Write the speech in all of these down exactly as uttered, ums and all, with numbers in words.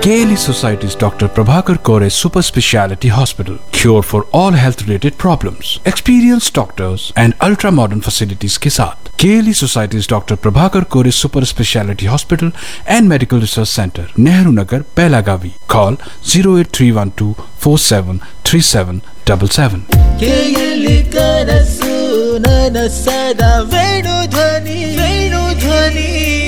K L E Society's Doctor Prabhakar Kore Super Speciality Hospital. Cure for all health related problems. Experienced doctors and ultra modern facilities के साथ K L E Society's Doctor Prabhakar Kore Super Speciality Hospital and Medical Research Center, Nehru Nagar, Pelagavi. Call zero eight three one two four seven three seven seven seven. K L E ಕನಸು ನನಸದ ವೇಣು ಧ್ವನಿ ವೇಣು ಧ್ವನಿ.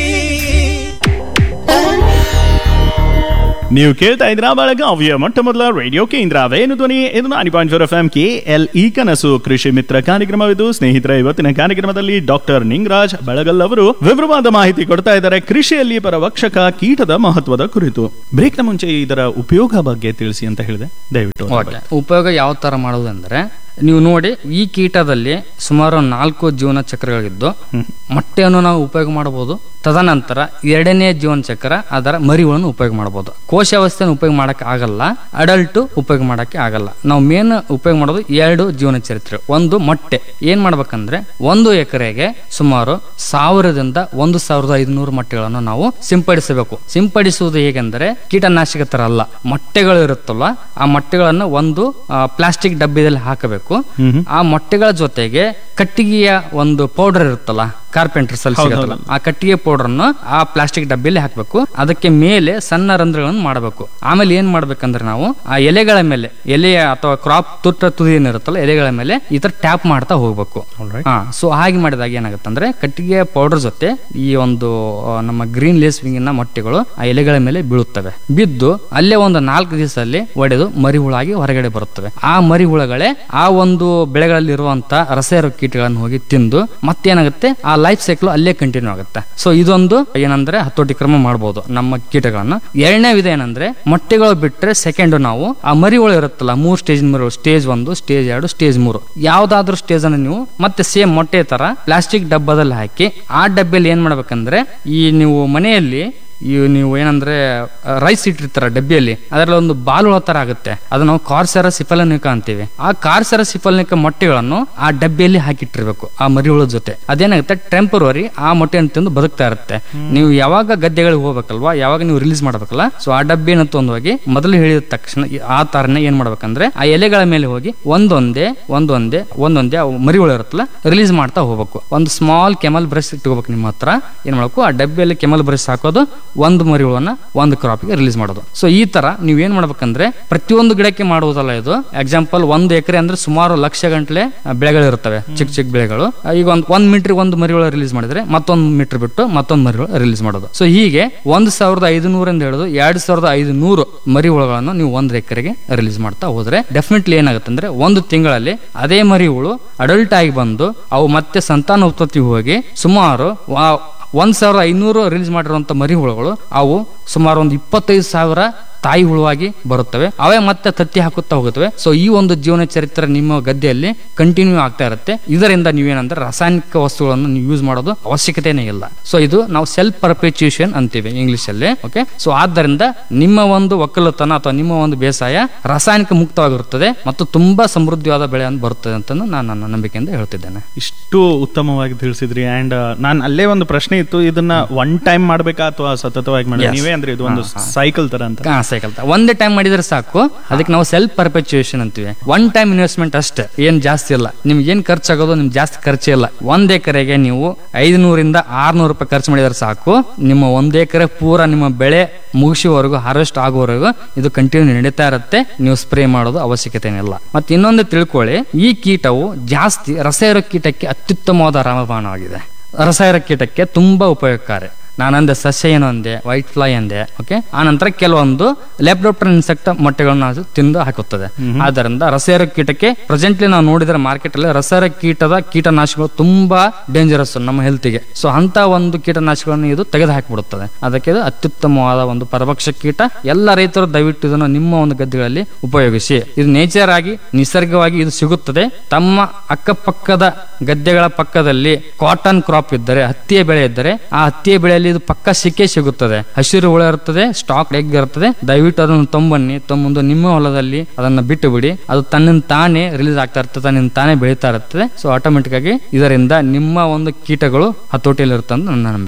ನೀವು ಕೇಳ್ತಾ ಇದ್ರ ಬೆಳಗಾವಿಯ ಮೊಟ್ಟ ಮೊದಲ radio ಕೇಂದ್ರ ವೇಣು ಧ್ವನಿ. ಇದು ನಾನಿ point four F M K L E ಕನಸು ಕೃಷಿ ಮಿತ್ರ ಕಾರ್ಯಕ್ರಮವಿದು. ಸ್ನೇಹಿತರ, ಇವತ್ತಿನ ಕಾರ್ಯಕ್ರಮದಲ್ಲಿ ಡಾಕ್ಟರ್ ನಿಂಗರಾಜ್ ಬೆಳಗಲ್ ಅವರು ವಿವರವಾದ ಮಾಹಿತಿ ಕೊಡ್ತಾ ಇದ್ದಾರೆ ಕೃಷಿಯಲ್ಲಿ ಪರವಕ್ಷಕ ಕೀಟದ ಮಹತ್ವದ ಕುರಿತು. ಬ್ರೇಕ್ ನ ಮುಂಚೆ ಇದರ ಉಪಯೋಗ ಬಗ್ಗೆ ತಿಳಿಸಿ ಅಂತ ಹೇಳಿದೆ, ದಯವಿಟ್ಟು. ಉಪಯೋಗ ಯಾವ ತರ ಮಾಡುವುದಂದ್ರೆ, ನೀವು ನೋಡಿ ಈ ಕೀಟದಲ್ಲಿ ಸುಮಾರು ನಾಲ್ಕು ಜೀವನ ಚಕ್ರಗಳಿದ್ದು ಮೊಟ್ಟೆಯನ್ನು ನಾವು ಉಪಯೋಗ ಮಾಡಬಹುದು. ತದನಂತರ ಎರಡನೇ ಜೀವನ ಚಕ್ರ ಅದರ ಮರಿಗಳನ್ನು ಉಪಯೋಗ ಮಾಡಬಹುದು. ಕೋಶಾವಸ್ಥೆಯನ್ನು ಉಪಯೋಗ ಮಾಡಕ್ಕೆ ಆಗಲ್ಲ, ಅಡಲ್ಟ್ ಉಪಯೋಗ ಮಾಡಕ್ಕೆ ಆಗಲ್ಲ. ನಾವು ಮೇನ್ ಉಪಯೋಗ ಮಾಡೋದು ಎರಡು ಜೀವನ ಚರಿತ್ರೆ. ಒಂದು ಮೊಟ್ಟೆ. ಏನ್ ಮಾಡ್ಬೇಕಂದ್ರೆ, ಒಂದು ಎಕರೆಗೆ ಸುಮಾರು ಸಾವಿರದಿಂದ ಒಂದು ಸಾವಿರದ ಐದುನೂರು ಮೊಟ್ಟೆಗಳನ್ನು ನಾವು ಸಿಂಪಡಿಸಬೇಕು. ಸಿಂಪಡಿಸುವುದು ಹೇಗೆಂದರೆ, ಕೀಟನಾಶಕ ತರ ಅಲ್ಲ, ಮೊಟ್ಟೆಗಳು ಇರುತ್ತಲ್ಲ ಆ ಮೊಟ್ಟೆಗಳನ್ನು ಒಂದು ಪ್ಲಾಸ್ಟಿಕ್ ಡಬ್ಬಿಯಲ್ಲಿ ಹಾಕಬೇಕು. ಆ ಮೊಟ್ಟೆಗಳ ಜೊತೆಗೆ ಕಟ್ಟಿಗೆಯ ಒಂದು ಪೌಡರ್ ಇರುತ್ತಲ್ಲ, ಕಾರ್ಪೆಂಟರ್ಸ್ ಅಲ್ಲಿ ಸಿಗುತ್ತಲ್ಲ, ಆ ಕಟ್ಟಿಗೆ ಪೌಡರ್ ಅನ್ನು ಆ ಪ್ಲಾಸ್ಟಿಕ್ ಡಬ್ಬಿಯಲ್ಲಿ ಹಾಕಬೇಕು. ಅದಕ್ಕೆ ಮೇಲೆ ಸಣ್ಣ ರಂಧ್ರಗಳನ್ನು ಮಾಡಬೇಕು. ಆಮೇಲೆ ಏನ್ ಮಾಡ್ಬೇಕಂದ್ರೆ, ನಾವು ಆ ಎಲೆಗಳ ಮೇಲೆ, ಎಲೆಯ ಅಥವಾ ಕ್ರಾಪ್ ತುಟ್ಟ ತುದಿ ಏನಿರುತ್ತಲ್ಲ ಎಲೆಗಳ ಮೇಲೆ ಈ ತರ ಟ್ಯಾಪ್ ಮಾಡ್ತಾ ಹೋಗ್ಬೇಕು. ಹಾ ಸೊ ಹಾಗೆ ಮಾಡಿದಾಗ ಏನಾಗುತ್ತೆ ಅಂದ್ರೆ, ಕಟ್ಟಿಗೆ ಪೌಡರ್ ಜೊತೆ ಈ ಒಂದು ನಮ್ಮ ಗ್ರೀನ್ ಲೇಸ್ ವಿಂಗಿನ ಮೊಟ್ಟೆಗಳು ಆ ಎಲೆಗಳ ಮೇಲೆ ಬೀಳುತ್ತವೆ. ಬಿದ್ದು ಅಲ್ಲೇ ಒಂದು ನಾಲ್ಕು ದಿವಸದಲ್ಲಿ ಒಡೆದು ಮರಿಹುಳಾಗಿ ಹೊರಗಡೆ ಬರುತ್ತವೆ. ಆ ಮರಿಹುಳಗಳೇ ಆ ಒಂದು ಬೆಳೆಗಳಲ್ಲಿ ಇರುವಂತ ರಸಾಯನ ಕೀಟಗಳನ್ನು ಹೋಗಿ ತಿಂದು ಮತ್ತೇನಾಗುತ್ತೆ, ಆ ಲೈಫ್ ಸೈಕಲ್ ಅಲ್ಲೇ ಕಂಟಿನ್ಯೂ ಆಗುತ್ತೆ. ಸೊ ಇದೊಂದು ಏನಂದ್ರೆ ಹತೋಟಿ ಕ್ರಮ ಮಾಡಬಹುದು ನಮ್ಮ ಕೀಟಗಳನ್ನ. ಎರಡನೇ ವಿಧ ಏನಂದ್ರೆ, ಮೊಟ್ಟೆಗಳು ಬಿಟ್ರೆ ಸೆಕೆಂಡ್ ನಾವು ಆ ಮರಿಗಳು ಇರುತ್ತಲ್ಲ, ಮೂರು ಸ್ಟೇಜ್ ಮರಿಗಳು, ಸ್ಟೇಜ್ ಒಂದು, ಸ್ಟೇಜ್ ಎರಡು, ಸ್ಟೇಜ್ ಮೂರು, ಯಾವ್ದಾದ್ರು ಸ್ಟೇಜ್ ಅನ್ನು ನೀವು ಮತ್ತೆ ಸೇಮ್ ಮೊಟ್ಟೆ ತರ ಪ್ಲಾಸ್ಟಿಕ್ ಡಬ್ಬದಲ್ಲಿ ಹಾಕಿ, ಆ ಡಬ್ಬಿಯಲ್ಲಿ ಏನ್ ಮಾಡ್ಬೇಕಂದ್ರೆ, ಈ ನೀವು ಮನೆಯಲ್ಲಿ ಈ ನೀವು ಏನಂದ್ರೆ ರೈಸ್ ಇಟ್ಟಿರ್ತಾರ ಡಬ್ಬಿಯಲ್ಲಿ, ಅದರಲ್ಲಿ ಒಂದು ಬಾಲುಳ ತರ ಆಗುತ್ತೆ, ಅದು ನಾವು ಕಾರ್ಸೆರಾ ಸಿಫಲನಿಕ ಅಂತೀವಿ. ಆ ಕಾರ್ಸೆರಾ ಸಿಫಲನಿಕ ಮೊಟ್ಟೆಗಳನ್ನು ಆ ಡಬ್ಬಿಯಲ್ಲಿ ಹಾಕಿಟ್ಟಿರ್ಬೇಕು ಆ ಮರಿಹುಳ ಜೊತೆ. ಅದೇನಾಗುತ್ತೆ, ಟೆಂಪರರಿ ಆ ಮೊಟ್ಟೆಯನ್ನು ತಿಂದು ಬದುಕ್ತಾ ಇರುತ್ತೆ. ನೀವು ಯಾವಾಗ ಗದ್ದೆಗಳಿಗೆ ಹೋಗ್ಬೇಕಲ್ವಾ, ಯಾವಾಗ ನೀವು ರಿಲೀಸ್ ಮಾಡ್ಬೇಕಲ್ಲ, ಸೊ ಆ ಡಬ್ಬಿಯನ್ನು ತೊಂದೋಗಿ ಮೊದಲು ಹೇಳಿದ ತಕ್ಷಣ ಆ ತರನೇ ಏನ್ ಮಾಡ್ಬೇಕಂದ್ರೆ, ಆ ಎಲೆಗಳ ಮೇಲೆ ಹೋಗಿ ಒಂದೊಂದೇ ಒಂದೊಂದೇ ಒಂದೊಂದೇ ಮರಿಹುಳ ಇರುತ್ತಲ್ಲ ರಿಲೀಸ್ ಮಾಡ್ತಾ ಹೋಗ್ಬೇಕು. ಒಂದು ಸ್ಮಾಲ್ ಕೆಮಲ್ ಬ್ರಷ್ ಇಟ್ಕೋಬೇಕು ನಿಮ್ಮ ಹತ್ರ. ಏನ್ ಮಾಡ್ಬೇಕು, ಆ ಡಬ್ಬಿಯಲ್ಲಿ ಕೆಮಲ್ ಬ್ರಷ್ ಹಾಕೋದು, ಒಂದು ಮರಿಹುಳನ್ನ ಒಂದು ಕ್ರಾಪ್ಗೆ ರಿಲೀಸ್ ಮಾಡೋದು. ಸೊ ಈ ತರ ನೀವ್ ಏನ್ ಮಾಡ್ಬೇಕಂದ್ರೆ, ಪ್ರತಿಯೊಂದು ಗಿಡಕ್ಕೆ ಮಾಡುವುದಲ್ಲ ಇದು. ಎಕ್ಸಾಂಪಲ್, ಒಂದು ಎಕರೆ ಅಂದ್ರೆ ಸುಮಾರು ಲಕ್ಷ ಗಂಟಲೆ ಬೆಳೆಗಳು ಇರುತ್ತವೆ, ಚಿಕ್ಕ ಚಿಕ್ಕ ಬೆಳೆಗಳು. ಈಗ ಒಂದ್ ಒಂದ್ ಮೀಟರ್ ಒಂದು ಮರಿಹುಳ ರಿಲೀಸ್ ಮಾಡಿದ್ರೆ ಮತ್ತೊಂದು ಮೀಟರ್ ಬಿಟ್ಟು ಮತ್ತೊಂದು ಮರಿಹುಳ ರಿಲೀಸ್ ಮಾಡೋದು. ಸೊ ಹೀಗೆ ಒಂದ್ ಸಾವಿರದ ಐದುನೂರಿಂದ ಹಿಡಿದು ಎರಡ್ ಸಾವಿರದ ಐದುನೂರು ಮರಿಹುಳಗಳನ್ನು ನೀವು ಒಂದ್ ಎಕರೆಗೆ ರಿಲೀಸ್ ಮಾಡ್ತಾ ಹೋದ್ರೆ ಡೆಫಿನೆಟ್ಲಿ ಏನಾಗುತ್ತೆ ಅಂದ್ರೆ, ಒಂದು ತಿಂಗಳಲ್ಲಿ ಅದೇ ಮರಿಹುಳು ಅಡಲ್ಟ್ ಆಗಿ ಬಂದು ಅವು ಮತ್ತೆ ಸಂತಾನ ಉತ್ಪತ್ತಿ ಹೋಗಿ ಸುಮಾರು ಒಂದ್ ಸಾವಿರದ ಐನೂರು ರಿಲೀಸ್ ಮಾಡಿರುವಂತ ಮರಿಹುಳುಗಳು ಅವು ಸುಮಾರು ಒಂದು ಇಪ್ಪತ್ತೈದು ಸಾವಿರ ತಾಯಿ ಹುಳುವಾಗಿ ಬರುತ್ತವೆ. ಅವೇ ಮತ್ತೆ ತತ್ತಿ ಹಾಕುತ್ತಾ ಹೋಗುತ್ತವೆ. ಸೊ ಈ ಒಂದು ಜೀವನ ಚರಿತ್ರೆ ನಿಮ್ಮ ಗದ್ದೆಯಲ್ಲಿ ಕಂಟಿನ್ಯೂ ಆಗ್ತಾ ಇರುತ್ತೆ. ಇದರಿಂದ ನೀವೇನಂದ್ರೆ ರಾಸಾಯನಿಕ ವಸ್ತುಗಳನ್ನು ನೀವು ಯೂಸ್ ಮಾಡೋದು ಅವಶ್ಯಕತೆನೇ ಇಲ್ಲ. ಸೊ ಇದು ನಾವು ಸೆಲ್ಫ್ ಪರ್ಪೆಚುಯೇಷನ್ ಅಂತೀವಿ ಇಂಗ್ಲಿಷ್ ಅಲ್ಲಿ. ಓಕೆ, ಸೊ ಆದ್ದರಿಂದ ನಿಮ್ಮ ಒಂದು ಒಕ್ಕಲುತನ ಅಥವಾ ನಿಮ್ಮ ಒಂದು ಬೇಸಾಯ ರಾಸಾಯನಿಕ ಮುಕ್ತವಾಗಿರುತ್ತದೆ ಮತ್ತು ತುಂಬಾ ಸಮೃದ್ಧವಾದ ಬೆಳೆ ಬರುತ್ತದೆ ಅಂತ ನಾನು ನನ್ನ ನಂಬಿಕೆಯಿಂದ ಹೇಳ್ತಿದ್ದೇನೆ. ಇಷ್ಟು ಉತ್ತಮವಾಗಿ ತಿಳಿಸಿದ್ರಿ. ಅಂಡ್ ನಾನು ಅಲ್ಲೇ ಒಂದು ಪ್ರಶ್ನೆ ಇತ್ತು, ಇದನ್ನ ಒನ್ ಟೈಮ್ ಮಾಡ್ಬೇಕಾ ಅಥವಾ ಸತತವಾಗಿ ಮಾಡಿ ನೀವೇ ಅಂದ್ರೆ ಇದು ಒಂದು ಸೈಕಲ್ ತರ ಅಂತ? ಒಂದೇ ಟೈಮ್ ಮಾಡಿದ್ರೆ ಸಾಕು. ಅದಕ್ಕೆ ನಾವು ಸೆಲ್ಫ್ ಪರ್ಪೆಚುಯೇಷನ್ ಅಂತೀವಿ. ಒನ್ ಟೈಮ್ ಇನ್ವೆಸ್ಟ್ಮೆಂಟ್ ಅಷ್ಟೇ, ಏನ್ ಜಾಸ್ತಿ ಇಲ್ಲ. ನಿಮ್ಗೆ ಏನ್ ಖರ್ಚಾಗೋದು ನಿಮ್ಗೆ ಜಾಸ್ತಿ ಖರ್ಚೆ ಇಲ್ಲ. ಒಂದ್ ಎಕರೆಗೆ ನೀವು ಐದುನೂರಿಂದ ಆರ್ನೂರು ರೂಪಾಯಿ ಖರ್ಚು ಮಾಡಿದ್ರೆ ಸಾಕು. ನಿಮ್ಮ ಒಂದ್ ಎಕರೆ ಪೂರ ನಿಮ್ಮ ಬೆಳೆ ಮುಗಿಸುವವರೆಗೂ, ಹಾರ್ವೆಸ್ಟ್ ಆಗುವವರೆಗೂ ಇದು ಕಂಟಿನ್ಯೂ ನಡೀತಾ ಇರುತ್ತೆ. ನೀವು ಸ್ಪ್ರೇ ಮಾಡೋದು ಅವಶ್ಯಕತೆ ಇಲ್ಲ. ಮತ್ತೆ ಇನ್ನೊಂದು ತಿಳ್ಕೊಳ್ಳಿ, ಈ ಕೀಟವು ಜಾಸ್ತಿ ರಸಾಯನ ಕೀಟಕ್ಕೆ ಅತ್ಯುತ್ತಮವಾದ ರಾಮಬಾಣವಾಗಿದೆ. ರಸಾಯನ ಕೀಟಕ್ಕೆ ತುಂಬಾ ಉಪಯೋಗಕಾರಿ. ನಾನಂದೆ ಸಸ್ಯ ಏನು ಅಂದೆ, ವೈಟ್ ಫ್ಲೈ ಅಂದೆ. ಓಕೆ, ಆ ನಂತರ ಕೆಲವೊಂದು ಲೆಪ್ಡೋಪ್ಟರ್ ಇನ್ಸೆಕ್ಟ್ ಮೊಟ್ಟೆಗಳನ್ನು ತಿಂದು ಹಾಕುತ್ತದೆ. ಆದ್ದರಿಂದ ರಸಾಯನ ಕೀಟಕ್ಕೆ ಪ್ರೆಸೆಂಟ್ಲಿ ನಾವು ನೋಡಿದ್ರೆ ಮಾರ್ಕೆಟ್ ಅಲ್ಲಿ ರಸಾಯನ ಕೀಟದ ಕೀಟನಾಶಕಗಳು ತುಂಬಾ ಡೇಂಜರಸ್ ನಮ್ಮ ಹೆಲ್ತ್ಗೆ. ಸೊ ಅಂತ ಒಂದು ಕೀಟನಾಶಕಗಳನ್ನು ಇದು ತೆಗೆದು ಹಾಕಿಬಿಡುತ್ತದೆ. ಅದಕ್ಕೆ ಇದು ಅತ್ಯುತ್ತಮವಾದ ಒಂದು ಪರಭಕ್ಷ ಕೀಟ. ಎಲ್ಲ ರೈತರು ದಯವಿಟ್ಟು ಇದನ್ನು ನಿಮ್ಮ ಒಂದು ಗದ್ದೆಗಳಲ್ಲಿ ಉಪಯೋಗಿಸಿ. ಇದು ನೇಚರ್ ಆಗಿ ನಿಸರ್ಗವಾಗಿ ಇದು ಸಿಗುತ್ತದೆ. ತಮ್ಮ ಅಕ್ಕಪಕ್ಕದ ಗದ್ದೆಗಳ ಪಕ್ಕದಲ್ಲಿ ಕಾಟನ್ ಕ್ರಾಪ್ ಇದ್ದರೆ, ಹತ್ತಿಯ ಬೆಳೆ ಇದ್ದರೆ, ಆ ಹತ್ತಿಯ ಬೆಳೆಯಲ್ಲಿ ಇದು ಪಕ್ಕ ಸಿಕ್ಕೇ ಸಿಗುತ್ತದೆ. ಹಸಿರು ಹುಳ ಇರುತ್ತದೆ, ಸ್ಟಾಕ್ ಎಗ್ ಇರುತ್ತದೆ. ದಯವಿಟ್ಟು ಅದನ್ನು ತೊಂಬನ್ನಿ, ತೊಂಬಂದು ನಿಮ್ಮ ಹೊಲದಲ್ಲಿ ಅದನ್ನ ಬಿಟ್ಟು ಬಿಡಿ. ಅದು ತನ್ನಿಂದ ತಾನೇ ರಿಲೀಸ್ ಆಗ್ತಾ ಇರ್ತದೆ, ತನ್ನಿಂದ ತಾನೇ ಬೆಳೀತಾ ಇರ್ತದೆ. ಸೊ ಆಟೋಮೆಟಿಕ್ ಆಗಿ ಇದರಿಂದ ನಿಮ್ಮ ಒಂದು ಕೀಟಗಳು ಹತೋಟಿಯಲ್ಲಿ ಇರುತ್ತೆ ಅಂತ ನನ್ನ ನಂಬಿಕೆ.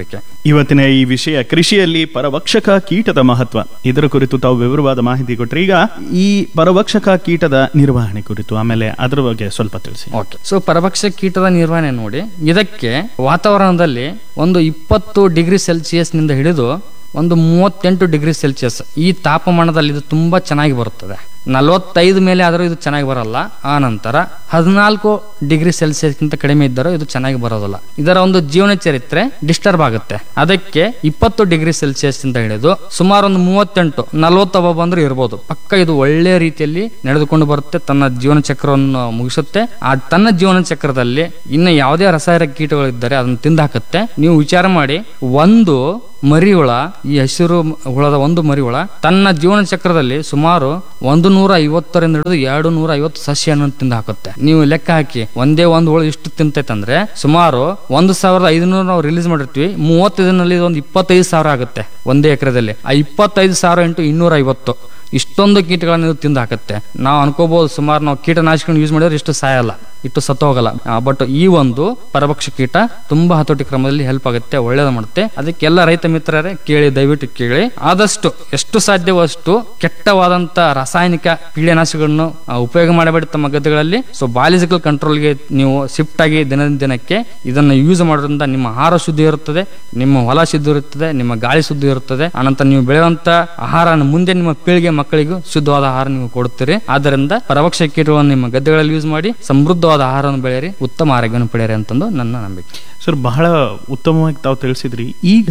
ಇವತ್ತಿನ ಈ ವಿಷಯ ಕೃಷಿಯಲ್ಲಿ ಪರಭಕ್ಷಕ ಕೀಟದ ಮಹತ್ವ, ಇದರ ಕುರಿತು ತಾವು ವಿವರವಾದ ಮಾಹಿತಿ ಕೊಟ್ಟರೆ. ಈಗ ಈ ಪರಭಕ್ಷಕ ಕೀಟದ ನಿರ್ವಹಣೆ ಕುರಿತು ಆಮೇಲೆ ಅದರ ಬಗ್ಗೆ ಸ್ವಲ್ಪ ತಿಳಿಸಿ. ಓಕೆ, ಸೊ ಪರಭಕ್ಷಕ ಕೀಟದ ನಿರ್ವಹಣೆ ನೋಡಿ, ಇದಕ್ಕೆ ವಾತಾವರಣದಲ್ಲಿ ಒಂದು ಇಪ್ಪತ್ತು ಡಿಗ್ರಿ ಸೆಲ್ಸಿಯಸ್ ನಿಂದ ಹಿಡಿದು ಒಂದು ಮೂವತ್ತೆಂಟು ಡಿಗ್ರಿ ಸೆಲ್ಸಿಯಸ್ ಈ ತಾಪಮಾನದಲ್ಲಿ ಇದು ತುಂಬಾ ಚೆನ್ನಾಗಿ ಬರುತ್ತದೆ. ನಲವತ್ತೈದು ಮೇಲೆ ಆದರೂ ಇದು ಚೆನ್ನಾಗಿ ಬರಲ್ಲ. ಆ ನಂತರ ಹದಿನಾಲ್ಕು ಡಿಗ್ರಿ ಸೆಲ್ಸಿಯಸ್ಗಿಂತ ಕಡಿಮೆ ಇದ್ದರೂ ಇದು ಚೆನ್ನಾಗಿ ಬರೋದಿಲ್ಲ. ಇದರ ಒಂದು ಜೀವನ ಚರಿತ್ರೆ ಡಿಸ್ಟರ್ಬ್ ಆಗುತ್ತೆ. ಅದಕ್ಕೆ ಇಪ್ಪತ್ತು ಡಿಗ್ರಿ ಸೆಲ್ಸಿಯಸ್ ಇಂದ ಹಿಡಿದು ಸುಮಾರು ಒಂದು ಮೂವತ್ತೆಂಟು ನಲವತ್ತೊಬ್ಬ ಬಂದರೂ ಇರ್ಬೋದು. ಪಕ್ಕ ಇದು ಒಳ್ಳೆ ರೀತಿಯಲ್ಲಿ ನಡೆದುಕೊಂಡು ಬರುತ್ತೆ, ತನ್ನ ಜೀವನ ಚಕ್ರವನ್ನು ಮುಗಿಸುತ್ತೆ. ಆ ತನ್ನ ಜೀವನ ಚಕ್ರದಲ್ಲಿ ಇನ್ನು ಯಾವುದೇ ರಾಸಾಯನಿಕ ಕೀಟಗಳಿದ್ದರೆ ಅದನ್ನು ತಿಂದಾಕತ್ತೆ. ನೀವು ವಿಚಾರ ಮಾಡಿ, ಒಂದು ಮರಿ ಹುಳ, ಈ ಹಸಿರು ಹುಳದ ಒಂದು ಮರಿ ಹುಳ ತನ್ನ ಜೀವನ ಚಕ್ರದಲ್ಲಿ ಸುಮಾರು ಒಂದು ನೂರ ಐವತ್ತರಿಂದ ಹಿಡಿದು ಎರಡು ನೂರ ಐವತ್ತು ಸಸ್ಯವನ್ನು ತಿಂದು ಹಾಕುತ್ತೆ. ನೀವು ಲೆಕ್ಕ ಹಾಕಿ, ಒಂದೇ ಒಂದು ಹುಳು ಇಷ್ಟು ತಿಂತೈತಂದ್ರೆ ಸುಮಾರು ಒಂದು ಸಾವಿರದ ಐದುನೂರು ನಾವು ರಿಲೀಸ್ ಮಾಡಿರ್ತೀವಿ, ಮೂವತ್ತೈದರಲ್ಲಿ ಒಂದು ಇಪ್ಪತ್ತೈದು ಸಾವಿರ ಆಗುತ್ತೆ ಒಂದೇ ಎಕರೆದಲ್ಲಿ. ಆ ಇಪ್ಪತ್ತೈದು ಸಾವಿರ ಇಂಟು ಇನ್ನೂರ ಐವತ್ತು ಇಷ್ಟೊಂದು ಕೀಟಗಳನ್ನು ತಿಂದು ಹಾಕತ್ತೆ. ನಾವು ಅನ್ಕೋಬಹುದು ಸುಮಾರು ನಾವು ಕೀಟನಾಶಕಗಳನ್ನು ಯೂಸ್ ಮಾಡಿದ್ರೆ ಇಷ್ಟು ಸಾಯಲ್ಲ, ಇಟ್ಟು ಸತ್ತು ಹೋಗಲ್ಲ. ಬಟ್ ಈ ಒಂದು ಪರಭಕ್ಷ ಕೀಟ ತುಂಬಾ ಹತೋಟಿ ಕ್ರಮದಲ್ಲಿ ಹೆಲ್ಪ್ ಆಗುತ್ತೆ, ಒಳ್ಳೇದು ಮಾಡುತ್ತೆ. ಅದಕ್ಕೆಲ್ಲ ರೈತ ಮಿತ್ರರೇ ಕೇಳಿ, ದಯವಿಟ್ಟು ಕೇಳಿ. ಆದಷ್ಟು ಎಷ್ಟು ಸಾಧ್ಯವೋ ಅಷ್ಟು ಕೆಟ್ಟವಾದಂತ ರಾಸಾಯನಿಕ ಕೀಟನಾಶಕಗಳನ್ನು ಉಪಯೋಗ ಮಾಡಬೇಡಿ ತಮ್ಮ ಗದ್ದೆಗಳಲ್ಲಿ. ಸೊ ಬಾಲಿಜಿಕಲ್ ಕಂಟ್ರೋಲ್ಗೆ ನೀವು ಶಿಫ್ಟ್ ಆಗಿ ದಿನದಿಂದ ದಿನಕ್ಕೆ ಇದನ್ನು ಯೂಸ್ ಮಾಡೋದ್ರಿಂದ ನಿಮ್ಮ ಆಹಾರ ಶುದ್ಧಿ ಇರುತ್ತದೆ, ನಿಮ್ಮ ಹೊಲ ಶುದ್ಧಿ ಇರುತ್ತದೆ, ನಿಮ್ಮ ಗಾಳಿ ಶುದ್ಧಿ ಇರುತ್ತದೆ. ಆನಂತರ ನೀವು ಬೆಳೆಯುವಂತ ಆಹಾರ ಮುಂದೆ ನಿಮ್ಮ ಪೀಳಿಗೆ ಮಕ್ಕಳಿಗೂ ಶುದ್ಧವಾದ ಆಹಾರ ನೀವು ಕೊಡುತ್ತೀರಿ. ಆದ್ದರಿಂದ ಪರಭಕ್ಷ ಕೀಟಗಳನ್ನು ನಿಮ್ಮ ಗದ್ದೆಗಳಲ್ಲಿ ಯೂಸ್ ಮಾಡಿ ಸಮೃದ್ಧವಾದ ಆಹಾರವನ್ನು ಬೆಳೆಯಿರಿ, ಉತ್ತಮ ಆರೋಗ್ಯವನ್ನು ಪಡೆಯಿರಿ ಅಂತಂದು ನನ್ನ ನಂಬಿಕೆ. ಸರ್, ಬಹಳ ಉತ್ತಮವಾಗಿ ತಾವು ತಿಳಿಸಿದ್ರಿ. ಈಗ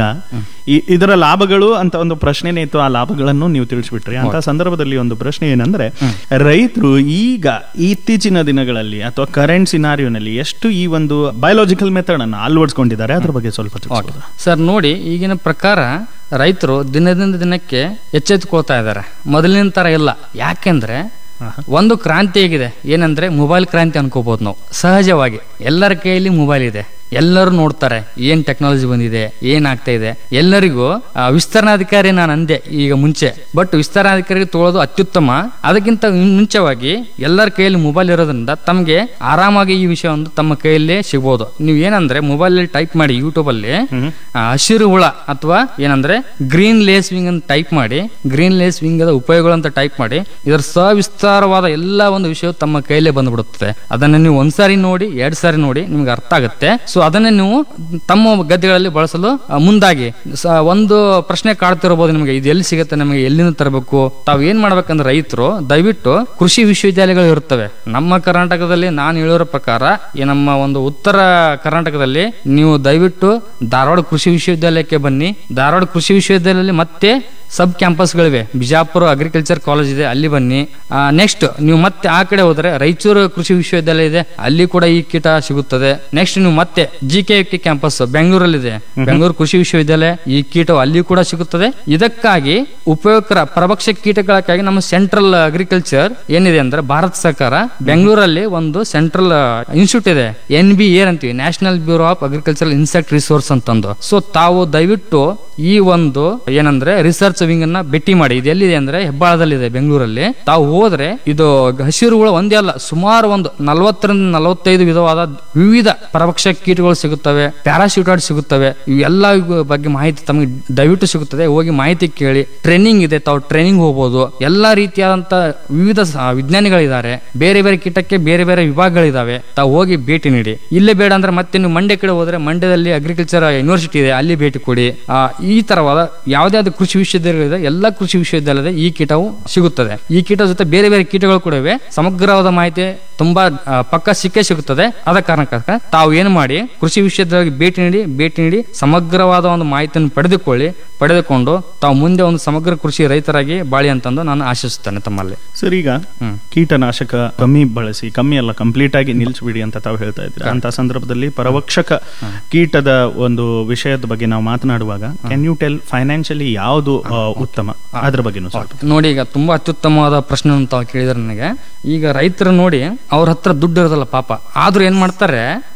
ಇದರ ಲಾಭಗಳು ಅಂತ ಒಂದು ಪ್ರಶ್ನೆನೇ ಇತ್ತು, ಆ ಲಾಭಗಳನ್ನು ನೀವು ತಿಳಿಸ್ಬಿಟ್ರಿ. ಅಂತ ಸಂದರ್ಭದಲ್ಲಿ ಒಂದು ಪ್ರಶ್ನೆ ಏನಂದ್ರೆ, ರೈತರು ಈಗ ಇತ್ತೀಚಿನ ದಿನಗಳಲ್ಲಿ ಅಥವಾ ಕರೆಂಟ್ ಸಿನಾರಿಯೋನಲ್ಲಿ ಎಷ್ಟು ಈ ಒಂದು ಬಯೋಲಾಜಿಕಲ್ ಮೆಥಡ್ ಅನ್ನು ಅಳವಡಿಸಿಕೊಂಡಿದ್ದಾರೆ, ಅದ್ರ ಬಗ್ಗೆ ಸ್ವಲ್ಪ ತಿಳಿಸ್ಬೋದಾ? ಸರ್ ನೋಡಿ, ಈಗಿನ ಪ್ರಕಾರ ರೈತರು ದಿನದಿಂದ ದಿನಕ್ಕೆ ಎಚ್ಚೆತ್ತುಕೊಳ್ತಾ ಇದ್ದಾರೆ, ಮೊದಲಿನ ತರ ಇಲ್ಲ. ಯಾಕೆಂದ್ರೆ ಒಂದು ಕ್ರಾಂತಿ ಆಗಿದೆ, ಏನಂದ್ರೆ ಮೊಬೈಲ್ ಕ್ರಾಂತಿ ಅನ್ಕೋಬಹುದು ನಾವು. ಸಹಜವಾಗಿ ಎಲ್ಲರ ಕೈಯಲ್ಲಿ ಮೊಬೈಲ್ ಇದೆ, ಎಲ್ಲರೂ ನೋಡ್ತಾರೆ ಏನ್ ಟೆಕ್ನಾಲಜಿ ಬಂದಿದೆ, ಏನಾಗ್ತಾ ಇದೆ. ಎಲ್ಲರಿಗೂ ವಿಸ್ತರಣಾಧಿಕಾರಿ ನಾನು ಅಂದೆ ಈಗ ಮುಂಚೆ, ಬಟ್ ವಿಸ್ತರಣಾಧಿಕಾರಿ ತೊಗೊಳ್ಳೋದು ಅತ್ಯುತ್ತಮ. ಅದಕ್ಕಿಂತ ಮುಂಚೆವಾಗಿ ಎಲ್ಲರ ಕೈಯಲ್ಲಿ ಮೊಬೈಲ್ ಇರೋದ್ರಿಂದ ತಮಗೆ ಆರಾಮಾಗಿ ಈ ವಿಷಯ ಒಂದು ತಮ್ಮ ಕೈಯಲ್ಲೇ ಸಿಗಬಹುದು. ನೀವು ಏನಂದ್ರೆ ಮೊಬೈಲ್ ಅಲ್ಲಿ ಟೈಪ್ ಮಾಡಿ, ಯೂಟ್ಯೂಬ್ ಅಲ್ಲಿ ಹಸಿರು ಹುಳ ಅಥವಾ ಏನಂದ್ರೆ ಗ್ರೀನ್ ಲೇಸ್ ವಿಂಗ್ ಅಂತ ಟೈಪ್ ಮಾಡಿ, ಗ್ರೀನ್ ಲೇಸ್ ವಿಂಗ್ ಅದ ಉಪಯೋಗಗಳು ಅಂತ ಟೈಪ್ ಮಾಡಿ, ಇದರ ಸವಿಸ್ತಾರವಾದ ಎಲ್ಲ ಒಂದು ವಿಷಯ ತಮ್ಮ ಕೈಯಲ್ಲೇ ಬಂದ್ಬಿಡುತ್ತದೆ. ಅದನ್ನ ನೀವು ಒಂದ್ಸಾರಿ ನೋಡಿ, ಎರಡ್ ಸಾರಿ ನೋಡಿ, ನಿಮ್ಗೆ ಅರ್ಥ ಆಗುತ್ತೆ. ಸೊ ಅದನ್ನೇ ನೀವು ತಮ್ಮ ಗದ್ದೆಗಳಲ್ಲಿ ಬಳಸಲು ಮುಂದಾಗಿ. ಒಂದು ಪ್ರಶ್ನೆ ಕಾಡ್ತಿರಬಹುದು ನಿಮಗೆ, ಇದು ಎಲ್ಲಿ ಸಿಗುತ್ತೆ, ನಮಗೆ ಎಲ್ಲಿಂದ ತರಬೇಕು? ತಾವು ಏನ್ ಮಾಡ್ಬೇಕಂದ್ರೆ ರೈತರು ದಯವಿಟ್ಟು ಕೃಷಿ ವಿಶ್ವವಿದ್ಯಾಲಯಗಳು ಇರುತ್ತವೆ ನಮ್ಮ ಕರ್ನಾಟಕದಲ್ಲಿ. ನಾನು ಹೇಳಿರೋ ಪ್ರಕಾರ ಈ ನಮ್ಮ ಒಂದು ಉತ್ತರ ಕರ್ನಾಟಕದಲ್ಲಿ ನೀವು ದಯವಿಟ್ಟು ಧಾರವಾಡ ಕೃಷಿ ವಿಶ್ವವಿದ್ಯಾಲಯಕ್ಕೆ ಬನ್ನಿ. ಧಾರವಾಡ ಕೃಷಿ ವಿಶ್ವವಿದ್ಯಾಲಯದಲ್ಲಿ ಮತ್ತೆ ಸಬ್ ಕ್ಯಾಂಪಸ್ಗಳಿವೆ. ಬಿಜಾಪುರ ಅಗ್ರಿಕಲ್ಚರ್ ಕಾಲೇಜ್ ಇದೆ, ಅಲ್ಲಿ ಬನ್ನಿ. ನೆಕ್ಸ್ಟ್ ನೀವು ಮತ್ತೆ ಆ ಕಡೆ ಹೋದ್ರೆ ರಾಯಚೂರು ಕೃಷಿ ವಿಶ್ವವಿದ್ಯಾಲಯ ಇದೆ, ಅಲ್ಲಿ ಕೂಡ ಈ ಕೀಟ ಸಿಗುತ್ತದೆ. ನೆಕ್ಸ್ಟ್ ನೀವು ಮತ್ತೆ ಜಿ ಕೆ ಟಿ ಕ್ಯಾಂಪಸ್ ಬೆಂಗಳೂರಲ್ಲಿ ಇದೆ, ಬೆಂಗಳೂರು ಕೃಷಿ ವಿಶ್ವವಿದ್ಯಾಲಯ, ಈ ಕೀಟವು ಅಲ್ಲಿ ಕೂಡ ಸಿಗುತ್ತದೆ. ಇದಕ್ಕಾಗಿ ಉಪಯೋಗಕರ ಪರಭಕ್ಷ ಕೀಟಗಳಕ್ಕಾಗಿ ನಮ್ಮ ಸೆಂಟ್ರಲ್ ಅಗ್ರಿಕಲ್ಚರ್ ಏನಿದೆ ಅಂದ್ರೆ ಭಾರತ ಸರ್ಕಾರ ಬೆಂಗಳೂರಲ್ಲಿ ಒಂದು ಸೆಂಟ್ರಲ್ ಇನ್ಸ್ಟಿಟ್ಯೂಟ್ ಇದೆ, ಎನ್ ಬಿ ಎ ಅಂತೀವಿ, national bureau of agriculture insect resource ಅಂತಂದು. ಸೊ ತಾವು ದಯವಿಟ್ಟು ಈ ಒಂದು ಏನಂದ್ರೆ ರಿಸರ್ಚ್ ವಿಂಗ್ ಅನ್ನ ಭೇಟಿ ಮಾಡಿ. ಇದು ಎಲ್ಲಿದೆ ಅಂದ್ರೆ ಹೆಬ್ಬಾಳದಲ್ಲಿದೆ, ಬೆಂಗಳೂರಲ್ಲಿ. ತಾವು ಹೋದ್ರೆ ಇದು ಹಸಿರು ಹುಳ ಒಂದೇ ಅಲ್ಲ, ಸುಮಾರು ಒಂದು ನಲವತ್ತರಿಂದ ನಲವತ್ತೈದು ವಿಧವಾದ ವಿವಿಧ ಪರಭಕ್ಷ ಕೀಟಗಳು ಸಿಗುತ್ತವೆ, ಪ್ಯಾರಾಶೂಟಾಯ್ಡ್ ಸಿಗುತ್ತವೆ. ಇವೆಲ್ಲ ಬಗ್ಗೆ ಮಾಹಿತಿ ತಮಗೆ ದಯವಿಟ್ಟು ಸಿಗುತ್ತದೆ. ಹೋಗಿ ಮಾಹಿತಿ ಕೇಳಿ. ಟ್ರೈನಿಂಗ್ ಇದೆ, ತಾವು ಟ್ರೈನಿಂಗ್ ಹೋಗಬಹುದು. ಎಲ್ಲಾ ರೀತಿಯಾದಂತ ವಿವಿಧ ವಿಜ್ಞಾನಿಗಳಿದ್ದಾರೆ, ಬೇರೆ ಬೇರೆ ಕೀಟಕ್ಕೆ ಬೇರೆ ಬೇರೆ ವಿಭಾಗಗಳಿದಾವೆ. ತಾವು ಹೋಗಿ ಭೇಟಿ ನೀಡಿ. ಇಲ್ಲೇ ಬೇಡ ಅಂದ್ರೆ ಮತ್ತೆ ನೀವು ಮಂಡ್ಯ ಕಡೆ ಹೋದ್ರೆ ಮಂಡ್ಯದಲ್ಲಿ ಅಗ್ರಿಕಲ್ಚರ್ ಯೂನಿವರ್ಸಿಟಿ ಇದೆ, ಅಲ್ಲಿ ಭೇಟಿ ಕೊಡಿ. ಈ ತರವಾದ ಯಾವುದೇ ಕೃಷಿ ವಿಶ್ವವಿದ್ಯಾಲಯಗಳಿದೆ, ಎಲ್ಲ ಕೃಷಿ ವಿಶ್ವವಿದ್ಯಾಲಯದ ಈ ಕೀಟವು ಸಿಗುತ್ತದೆ. ಈ ಕೀಟ ಜೊತೆ ಬೇರೆ ಬೇರೆ ಕೀಟಗಳು ಕೂಡ ಇವೆ. ಸಮಗ್ರವಾದ ಮಾಹಿತಿ ತುಂಬಾ ಪಕ್ಕ ಸಿಕ್ಕೇ ಸಿಗುತ್ತದೆ. ಆದ ಕಾರಣಕ್ಕಾಗ ತಾವು ಏನು ಮಾಡಿ ಕೃಷಿ ವಿಶ್ವವಿದ್ಯಾಲಯಕ್ಕೆ ಭೇಟಿ ನೀಡಿ ಭೇಟಿ ನೀಡಿ ಸಮಗ್ರವಾದ ಒಂದು ಮಾಹಿತಿಯನ್ನು ಪಡೆದುಕೊಳ್ಳಿ. ಪಡೆದುಕೊಂಡು ತಾವು ಮುಂದೆ ಒಂದು ಸಮಗ್ರ ಕೃಷಿ ರೈತರಾಗಿ ಬಾಳಿ ಅಂತಂದು ನಾನು ಆಶಿಸುತ್ತೇನೆ ತಮ್ಮಲ್ಲಿ. ಸರ್, ಈಗ ಕೀಟನಾಶಕ ಕಮ್ಮಿ ಬಳಸಿ, ಕಮ್ಮಿ ಅಲ್ಲ ಕಂಪ್ಲೀಟ್ ಆಗಿ ನಿಲ್ಲಿಸಬಿಡಿ ಅಂತ ತಾವು ಹೇಳ್ತಾ ಇದ್ದೀರಾ. ಅಂತ ಸಂದರ್ಭದಲ್ಲಿ ಪರಭಕ್ಷಕ ಕೀಟದ ಒಂದು ವಿಷಯದ ಬಗ್ಗೆ ನಾವು ಮಾತನಾಡುವಾಗ ಕ್ಯಾನ್ ಯು ಟೆಲ್ ಫೈನಾನ್ಷಿಯಲಿ ಯಾವುದು ಉತ್ತಮ, ಅದ್ರ ಬಗ್ಗೆ ನೋಡಿ. ಈಗ ತುಂಬಾ ಅತ್ಯುತ್ತಮವಾದ ಪ್ರಶ್ನೆ ತಾವು ಕೇಳಿದ್ರೆ ನನಗೆ. ಈಗ ರೈತರು ನೋಡಿ, ಅವ್ರ ಹತ್ರ ದುಡ್ಡು ಇರೋದಲ್ಲ ಪಾಪ, ಆದ್ರೂ ಏನ್ ಮಾಡ್ತಾರೆ,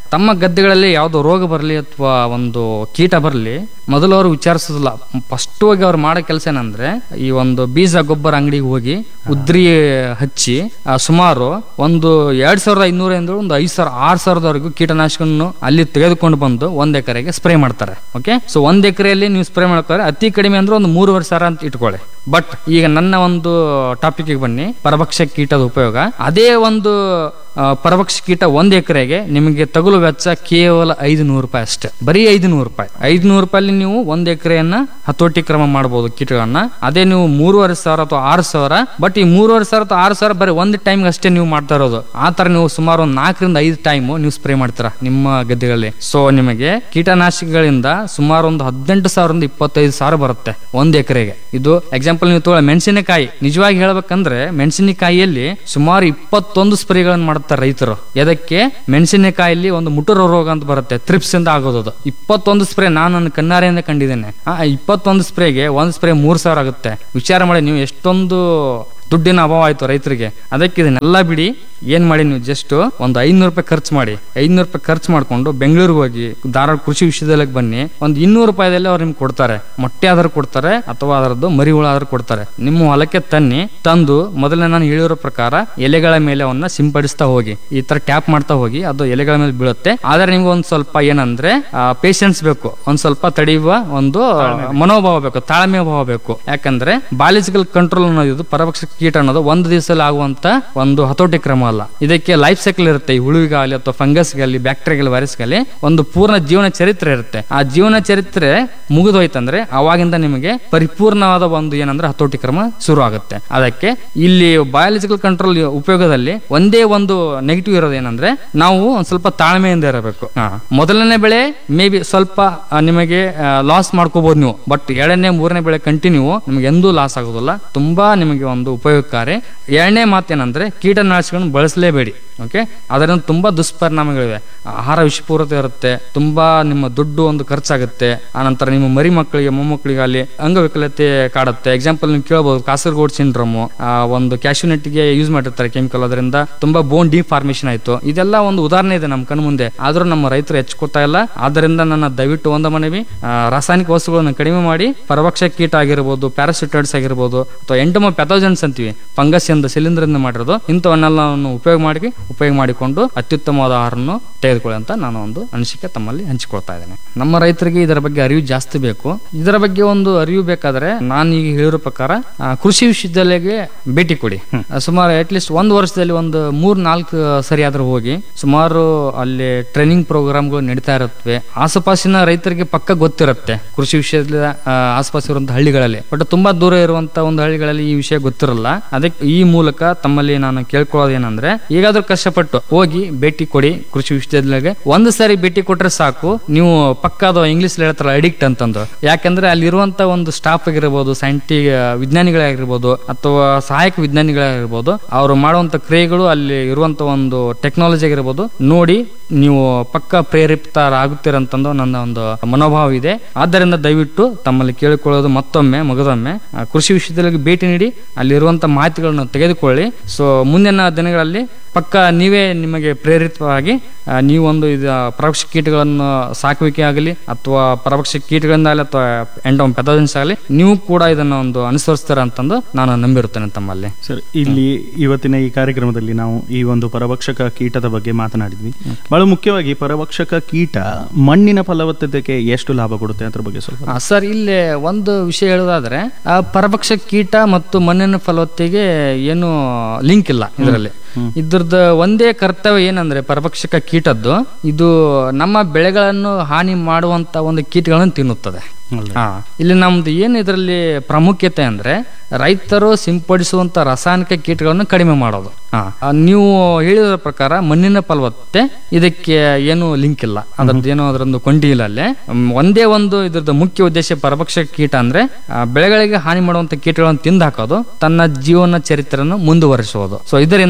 ತಮ್ಮ ಗದ್ದೆಗಳಲ್ಲಿ ಯಾವ್ದೋ ರೋಗ ಬರಲಿ ಅಥವಾ ಒಂದು ಕೀಟ ಬರಲಿ ಮೊದಲು ಅವರು ವಿಚಾರಿಸೋದಿಲ್ಲ. ಫಸ್ಟ್ ಹೋಗಿ ಅವ್ರು ಮಾಡೋ ಕೆಲಸ ಏನಂದ್ರೆ ಈ ಒಂದು ಬೀಜ ಗೊಬ್ಬರ ಅಂಗಡಿಗೆ ಹೋಗಿ ಉದ್ರಿ ಹಚ್ಚಿ ಸುಮಾರು ಒಂದು ಎರಡ್ ಸಾವಿರದ ಐನೂರಿಂದ ಒಂದು ಐದ್ ಸಾವಿರ ಆರ್ ಸಾವಿರದವರೆಗೂ ಕೀಟನಾಶಕವನ್ನು ಅಲ್ಲಿ ತೆಗೆದುಕೊಂಡು ಬಂದು ಒಂದ್ ಎಕರೆಗೆ ಸ್ಪ್ರೇ ಮಾಡ್ತಾರೆ. ಓಕೆ, ಸೊ ಒಂದ್ ಎಕರೆಯಲ್ಲಿ ನೀವು ಸ್ಪ್ರೇ ಮಾಡ್ತಾರೆ, ಅತಿ ಕಡಿಮೆ ಅಂದ್ರೆ ಒಂದು ಮೂರುವರೆ ಸಾವಿರ ಅಂತ ಇಟ್ಕೊಳ್ಳಿ. ಬಟ್ ಈಗ ನನ್ನ ಒಂದು ಟಾಪಿಕ್ ಬನ್ನಿ, ಪರಭಕ್ಷ ಕೀಟದ ಉಪಯೋಗ. ಅದೇ ಒಂದು ಪರಭಕ್ಷ ಕೀಟ ಒಂದ್ ಎಕರೆಗೆ ನಿಮಗೆ ತಗುಲು ವೆಚ್ಚ ಕೇವಲ ಐದು ನೂರು ರೂಪಾಯಿ ಅಷ್ಟೇ, ಬರೀ ಐದು ನೂರು ರೂಪಾಯಿ ಐದು ನೂರು ರೂಪಾಯಿ ನೀವು ಒಂದ್ ಎಕರೆಯನ್ನ ಹತೋಟಿ ಕ್ರಮ ಮಾಡಬಹುದು ಕೀಟಗಳನ್ನ. ಅದೇ ನೀವು ಮೂರುವರೆ ಸಾವಿರ ಅಥವಾ ಆರು ಸಾವಿರ, ಬಟ್ ಈ ಮೂರುವರೆ ಸಾವಿರ ಅಥವಾ ಆರು ಸಾವಿರ ಬರೀ ಒಂದ್ ಟೈಮ್ ಅಷ್ಟೇ ನೀವು ಮಾಡ್ತಾ ಇರೋದು. ಆ ತರ ನೀವು ಸುಮಾರು ಒಂದು ನಾಲ್ಕರಿಂದ ಐದು ಟೈಮ್ ನೀವು ಸ್ಪ್ರೇ ಮಾಡ್ತೀರಾ ನಿಮ್ಮ ಗದ್ದೆಗಳಲ್ಲಿ. ಸೊ ನಿಮಗೆ ಕೀಟನಾಶಕಗಳಿಂದ ಸುಮಾರು ಒಂದು ಹದಿನೆಂಟು ಸಾವಿರದಿಂದ ಇಪ್ಪತ್ತೈದು ಸಾವಿರ ಬರುತ್ತೆ ಒಂದ್ ಎಕರೆಗೆ. ಇದು ಎಕ್ಸಾಂಪಲ್ ನೀವು ತಗೊಳ್ಳಿ, ಮೆಣಸಿನಕಾಯಿ. ನಿಜವಾಗಿ ಹೇಳ್ಬೇಕಂದ್ರೆ ಮೆಣಸಿನಕಾಯಿಯಲ್ಲಿ ಸುಮಾರು ಇಪ್ಪತ್ತೊಂದು ಸ್ಪ್ರೇಗಳನ್ನು ಮಾಡುತ್ತಾರೆ ರೈತರು. ಎದಕ್ಕೆ? ಮೆಣಸಿನಕಾಯಲ್ಲಿ ಒಂದು ಮುಟುರ ರೋಗ ಅಂತ ಬರುತ್ತೆ, ಥ್ರಿಪ್ಸ್ ಇಂದ ಆಗೋದು. ಇಪ್ಪತ್ತೊಂದು ಸ್ಪ್ರೇ ನಾನು ನನ್ನ ಕಣ್ಣಾರೆಯಿಂದ ಕಂಡಿದ್ದೇನೆ. ಆ ಇಪ್ಪತ್ತೊಂದು ಸ್ಪ್ರೇಗೆ ಒಂದ್ ಸ್ಪ್ರೇ ಮೂರ್ ಸಾವಿರ ಆಗುತ್ತೆ. ವಿಚಾರ ಮಾಡಿ ನೀವು ಎಷ್ಟೊಂದು ದುಡ್ಡಿನ ಅಭಾವ ಆಯ್ತು ರೈತರಿಗೆ. ಅದಕ್ಕೆ ಇದನ್ನೆಲ್ಲ ಬಿಡಿ, ಏನ್ ಮಾಡಿ ನೀವು ಜಸ್ಟ್ ಒಂದು ಐನೂರು ರೂಪಾಯಿ ಖರ್ಚು ಮಾಡಿ, ಐನೂರು ರೂಪಾಯಿ ಖರ್ಚು ಮಾಡ್ಕೊಂಡು ಬೆಂಗಳೂರಿಗೆ ಹೋಗಿ ಧಾರವಾಡ ಕೃಷಿ ವಿಶ್ವವಿದ್ಯಾಲಯಕ್ಕೆ ಬನ್ನಿ. ಒಂದು ಇನ್ನೂರು ರೂಪಾಯಿದಲ್ಲಿ ಅವ್ರು ನಿಮ್ಗೆ ಕೊಡ್ತಾರೆ, ಮೊಟ್ಟೆ ಆದ್ರೂ ಕೊಡ್ತಾರೆ ಅಥವಾ ಅದರದ್ದು ಮರಿ ಹುಳ ಆದ್ರೂ ಕೊಡ್ತಾರೆ. ನಿಮ್ಮ ಹೊಲಕ್ಕೆ ತನ್ನಿ, ತಂದು ಮೊದಲನೇ ನಾನು ಹೇಳಿರೋ ಪ್ರಕಾರ ಎಲೆಗಳ ಮೇಲೆ ಅವನ್ನ ಸಿಂಪಡಿಸ್ತಾ ಹೋಗಿ, ಈ ತರ ಟ್ಯಾಪ್ ಮಾಡ್ತಾ ಹೋಗಿ, ಅದು ಎಲೆಗಳ ಮೇಲೆ ಬೀಳುತ್ತೆ. ಆದ್ರೆ ನಿಮ್ಗೆ ಒಂದ್ ಸ್ವಲ್ಪ ಏನಂದ್ರೆ ಪೇಷನ್ಸ್ ಬೇಕು, ಒಂದ್ ಸ್ವಲ್ಪ ತಡೆಯುವ ಒಂದು ಮನೋಭಾವ ಬೇಕು, ತಾಳ್ಮೆ ಭಾವ ಬೇಕು. ಯಾಕಂದ್ರೆ ಬಯಾಲಜಿಕಲ್ ಕಂಟ್ರೋಲ್ ಅನ್ನೋದು ಪರಭಕ್ಷ ಕೀಟ ಅನ್ನೋದು ಒಂದು ದಿವಸದಲ್ಲಿ ಆಗುವಂತ ಒಂದು ಹತೋಟಿ ಕ್ರಮ ಅಲ್ಲ. ಇದಕ್ಕೆ ಲೈಫ್ ಸೈಕಲ್ ಇರುತ್ತೆ. ಈ ಹುಳುವಿಗಾಗಲಿ ಅಥವಾ ಫಂಗಸ್ಗಾಗಲಿ ಬ್ಯಾಕ್ಟೀರಿಯಾಗಲಿ ವೈರಸ್ಗಾಗಲಿ ಒಂದು ಪೂರ್ಣ ಜೀವನ ಚರಿತ್ರೆ ಇರುತ್ತೆ. ಆ ಜೀವನ ಚರಿತ್ರೆ ಮುಗಿದೋಯ್ತಂದ್ರೆ ಅವಾಗಿಂದ ನಿಮಗೆ ಪರಿಪೂರ್ಣವಾದ ಒಂದು ಏನಂದ್ರೆ ಹತೋಟಿ ಕ್ರಮ ಶುರು ಆಗುತ್ತೆ. ಅದಕ್ಕೆ ಇಲ್ಲಿ ಬಯಾಲಜಿಕಲ್ ಕಂಟ್ರೋಲ್ ಉಪಯೋಗದಲ್ಲಿ ಒಂದೇ ಒಂದು ನೆಗೆಟಿವ್ ಇರೋದು ಏನಂದ್ರೆ ನಾವು ಒಂದ್ ಸ್ವಲ್ಪ ತಾಳ್ಮೆಯಿಂದ ಇರಬೇಕು. ಮೊದಲನೇ ಬೆಳೆ ಮೇ ಬಿ ಸ್ವಲ್ಪ ನಿಮಗೆ ಲಾಸ್ ಮಾಡ್ಕೋಬಹುದು ನೀವು, ಬಟ್ ಎರಡನೇ ಮೂರನೇ ಬೆಳೆ ಕಂಟಿನ್ಯೂ ನಿಮಗೆ ಎಂದೂ ಲಾಸ್ ಆಗೋದಿಲ್ಲ. ತುಂಬಾ ನಿಮಗೆ ಒಂದು ಉಪಯೋಗಕಾರಿ. ಎರಡನೇ ಮಾತೇನಂದ್ರೆ ಕೀಟನಾಶಕಗಳನ್ನು ಬಳಸಲೇಬೇಡಿ. ಓಕೆ, ಅದರಿಂದ ತುಂಬಾ ದುಷ್ಪರಿಣಾಮಗಳಿವೆ. ಆಹಾರ ವಿಷಪೂರಿತ ಇರುತ್ತೆ, ತುಂಬಾ ನಿಮ್ಮ ದುಡ್ಡು ಒಂದು ಖರ್ಚಾಗುತ್ತೆ. ಆನಂತರ ನಿಮ್ಮ ಮರಿ ಮಕ್ಕಳಿಗೆ ಮೊಮ್ಮಕ್ಕಳಿಗೆ ಅಲ್ಲಿ ಅಂಗವಿಕಲತೆ ಕಾಡುತ್ತೆ. ಎಕ್ಸಾಂಪಲ್ ನೀವು ಕೇಳಬಹುದು, ಕಾಸರಗೋಡ್ ಸಿಂಡ್ರೋಮ್, ಒಂದು ಕ್ಯಾಶ್ಯೂನೆಟ್ಗೆ ಯೂಸ್ ಮಾಡಿರ್ತಾರೆ ಕೆಮಿಕಲ್, ಅದರಿಂದ ತುಂಬಾ ಬೋನ್ ಡಿಫಾರ್ಮೇಶನ್ ಆಯ್ತು. ಇದೆಲ್ಲ ಒಂದು ಉದಾಹರಣೆ ಇದೆ ನಮ್ಮ ಕಣ್ಣು ಮುಂದೆ, ಆದ್ರೂ ನಮ್ಮ ರೈತರು ಹೆಚ್ಚುಕೊತಾ ಇಲ್ಲ. ಆದ್ದರಿಂದ ನನ್ನ ದಯವಿಟ್ಟು ಒಂದು ಮನವಿ, ರಾಸಾಯನಿಕ ವಸ್ತುಗಳನ್ನು ಕಡಿಮೆ ಮಾಡಿ ಪರಭಕ್ಷ ಕೀಟ ಆಗಿರ್ಬೋದು, ಪ್ಯಾರಾಸಿಟೈಡ್ಸ್ ಆಗಿರ್ಬೋದು, ಅಥವಾ ಎಂಟಮೋ ಪ್ಯಾಥೋಜನ್ಸ್ ಅಂತೀವಿ, ಫಂಗಸ್ ಇಂದ ಶಿಲೀಂಧ್ರದಿಂದ ಮಾಡಿರೋದು, ಇಂಥವನ್ನೆಲ್ಲ ಉಪಯೋಗ ಮಾಡಿ ಉಪಯೋಗ ಮಾಡಿಕೊಂಡು ಅತ್ಯುತ್ತಮವಾದ ಆಹಾರವನ್ನು ತೆಗೆದುಕೊಳ್ಳಿ ಅಂತ ನಾನು ಒಂದು ಅನಿಸಿಕೆ ತಮ್ಮಲ್ಲಿ ಹಂಚಿಕೊಳ್ತಾ ಇದ್ದೇನೆ. ನಮ್ಮ ರೈತರಿಗೆ ಇದರ ಬಗ್ಗೆ ಅರಿವು ಜಾಸ್ತಿ ಬೇಕು. ಇದರ ಬಗ್ಗೆ ಒಂದು ಅರಿವು ಬೇಕಾದ್ರೆ ನಾನು ಈಗ ಹೇಳಿರೋ ಪ್ರಕಾರ ಕೃಷಿ ವಿಶ್ವವಿದ್ಯಾಲಯಕ್ಕೆ ಭೇಟಿ ಕೊಡಿ. ಸುಮಾರು ಅಟ್ ಲೀಸ್ಟ್ ಒಂದು ವರ್ಷದಲ್ಲಿ ಒಂದು ಮೂರ್ ನಾಲ್ಕು ಸರಿ ಆದ್ರೂ ಹೋಗಿ, ಸುಮಾರು ಅಲ್ಲಿ ಟ್ರೈನಿಂಗ್ ಪ್ರೋಗ್ರಾಮ್ಗಳು ನಡೀತಾ ಇರುತ್ತವೆ. ಆಸುಪಾಸಿನ ರೈತರಿಗೆ ಪಕ್ಕ ಗೊತ್ತಿರುತ್ತೆ ಕೃಷಿ ವಿಷಯದ ಆಸುಪಾಸು ಇರುವಂತಹ ಹಳ್ಳಿಗಳಲ್ಲಿ, ಬಟ್ ತುಂಬಾ ದೂರ ಇರುವಂತ ಒಂದು ಹಳ್ಳಿಗಳಲ್ಲಿ ಈ ವಿಷಯ ಗೊತ್ತಿರಲ್ಲ. ಅದಕ್ಕೆ ಈ ಮೂಲಕ ತಮ್ಮಲ್ಲಿ ನಾನು ಕೇಳ್ಕೊಳ್ಳೋದು ಏನಂದ್ರೆ, ಈಗಾದ್ರೂ ಕಷ್ಟಪಟ್ಟು ಹೋಗಿ ಭೇಟಿ ಕೊಡಿ ಕೃಷಿ ವಿಶ್ವವಿದ್ಯಾಲಯಕ್ಕೆ. ಒಂದು ಸಾರಿ ಭೇಟಿ ಕೊಟ್ರೆ ಸಾಕು, ನೀವು ಪಕ್ಕದ ಇಂಗ್ಲಿಷ್ ಹೇಳ್ತಾರಲ್ಲ ಅಡಿಕ್ಟ್ ಅಂತಂದು. ಯಾಕಂದ್ರೆ ಅಲ್ಲಿರುವಂತ ಒಂದು ಸ್ಟಾಫ್ ಆಗಿರ್ಬೋದು, ಸೈಂಟಿಫಿಕ್ ವಿಜ್ಞಾನಿಗಳಾಗಿರ್ಬೋದು ಅಥವಾ ಸಹಾಯಕ ವಿಜ್ಞಾನಿಗಳಾಗಿರ್ಬೋದು, ಅವರು ಮಾಡುವಂತ ಕ್ರಿಯೆಗಳು, ಅಲ್ಲಿ ಇರುವಂತ ಒಂದು ಟೆಕ್ನಾಲಜಿ ಆಗಿರ್ಬೋದು ನೋಡಿ ನೀವು ಪಕ್ಕ ಪ್ರೇರೇಪಿತರಾಗುತ್ತೀರಂತಂದು ನನ್ನ ಒಂದು ಮನೋಭಾವ ಇದೆ. ಆದ್ದರಿಂದ ದಯವಿಟ್ಟು ತಮ್ಮಲ್ಲಿ ಕೇಳಿಕೊಳ್ಳೋದು ಮತ್ತೊಮ್ಮೆ ಮಗದೊಮ್ಮೆ ಕೃಷಿ ವಿಶ್ವವಿದ್ಯಾಲಯಕ್ಕೆ ಭೇಟಿ ನೀಡಿ, ಅಲ್ಲಿರುವಂತ ಮಾಹಿತಿಗಳನ್ನು ತೆಗೆದುಕೊಳ್ಳಿ. ಸೊ ಮುಂದಿನ ದಿನಗಳಲ್ಲಿ ಪಕ್ಕ ನೀವೇ ನಿಮಗೆ ಪ್ರೇರಿತವಾಗಿ ನೀವು ಒಂದು ಇದು ಪರಭಕ್ಷ ಕೀಟಗಳನ್ನು ಸಾಕುವಿಕೆ ಆಗಲಿ ಅಥವಾ ಪರಭಕ್ಷ ಕೀಟಗಳಿಂದಾಗಲಿ ಅಥವಾ ಎಂಡೋಮ್ ಪ್ಯಾಥೋಜನ್ಸ್ ಆಗಲಿ ನೀವು ಕೂಡ ಇದನ್ನ ಒಂದು ಅನುಸರಿಸ್ತಾರ ಅಂತಂದು ನಾನು ನಂಬಿರುತ್ತೇನೆ ತಮ್ಮಲ್ಲಿ. ಸರ್, ಇಲ್ಲಿ ಇವತ್ತಿನ ಈ ಕಾರ್ಯಕ್ರಮದಲ್ಲಿ ನಾವು ಈ ಒಂದು ಪರಭಕ್ಷಕ ಕೀಟದ ಬಗ್ಗೆ ಮಾತನಾಡಿದ್ವಿ. ಬಹಳ ಮುಖ್ಯವಾಗಿ ಪರಭಕ್ಷಕ ಕೀಟ ಮಣ್ಣಿನ ಫಲವತ್ತತೆಗೆ ಎಷ್ಟು ಲಾಭ ಕೊಡುತ್ತೆ ಅದ್ರ ಬಗ್ಗೆ ಸ್ವಲ್ಪ. ಸರ್, ಇಲ್ಲಿ ಒಂದು ವಿಷಯ ಹೇಳೋದಾದ್ರೆ, ಪರಭಕ್ಷ ಕೀಟ ಮತ್ತು ಮಣ್ಣಿನ ಫಲವತ್ತತೆಗೆ ಏನು ಲಿಂಕ್ ಇಲ್ಲ ಇದರಲ್ಲಿ. ಇದ್ರದ್ದು ಒಂದೇ ಕರ್ತವ್ಯ ಏನಂದ್ರೆ ಪರಭಕ್ಷಕ ಕೀಟದ್ದು ಇದು ನಮ್ಮ ಬೆಳೆಗಳನ್ನು ಹಾನಿ ಮಾಡುವಂತ ಒಂದು ಕೀಟಗಳನ್ನು ತಿನ್ನುತ್ತದೆ. ಹಾ, ಇಲ್ಲಿ ನಮ್ದು ಏನು ಇದರಲ್ಲಿ ಪ್ರಾಮುಖ್ಯತೆ ಅಂದ್ರೆ ರೈತರು ಸಿಂಪಡಿಸುವಂತ ರಾಸಾಯನಿಕ ಕೀಟಗಳನ್ನು ಕಡಿಮೆ ಮಾಡೋದು. ಹಾ, ನೀವು ಹೇಳಿದ ಪ್ರಕಾರ ಮಣ್ಣಿನ ಫಲವತ್ತತೆ ಇದಕ್ಕೆ ಏನು ಲಿಂಕ್ ಇಲ್ಲ, ಅದ್ರದ್ದು ಏನೋ ಅದರೊಂದು ಕೊಂಡಿ ಇಲ್ಲ. ಅಲ್ಲೇ ಒಂದೇ ಒಂದು ಇದ್ರದ್ದು ಮುಖ್ಯ ಉದ್ದೇಶ ಪರಭಕ್ಷಕ ಕೀಟ ಅಂದ್ರೆ ಬೆಳೆಗಳಿಗೆ ಹಾನಿ ಮಾಡುವಂತ ಕೀಟಗಳನ್ನು ತಿಂದು ಹಾಕೋದು, ತನ್ನ ಜೀವನ ಚರಿತ್ರೆಯನ್ನು ಮುಂದುವರಿಸುವುದು. ಸೊ ಇದರಿಂದ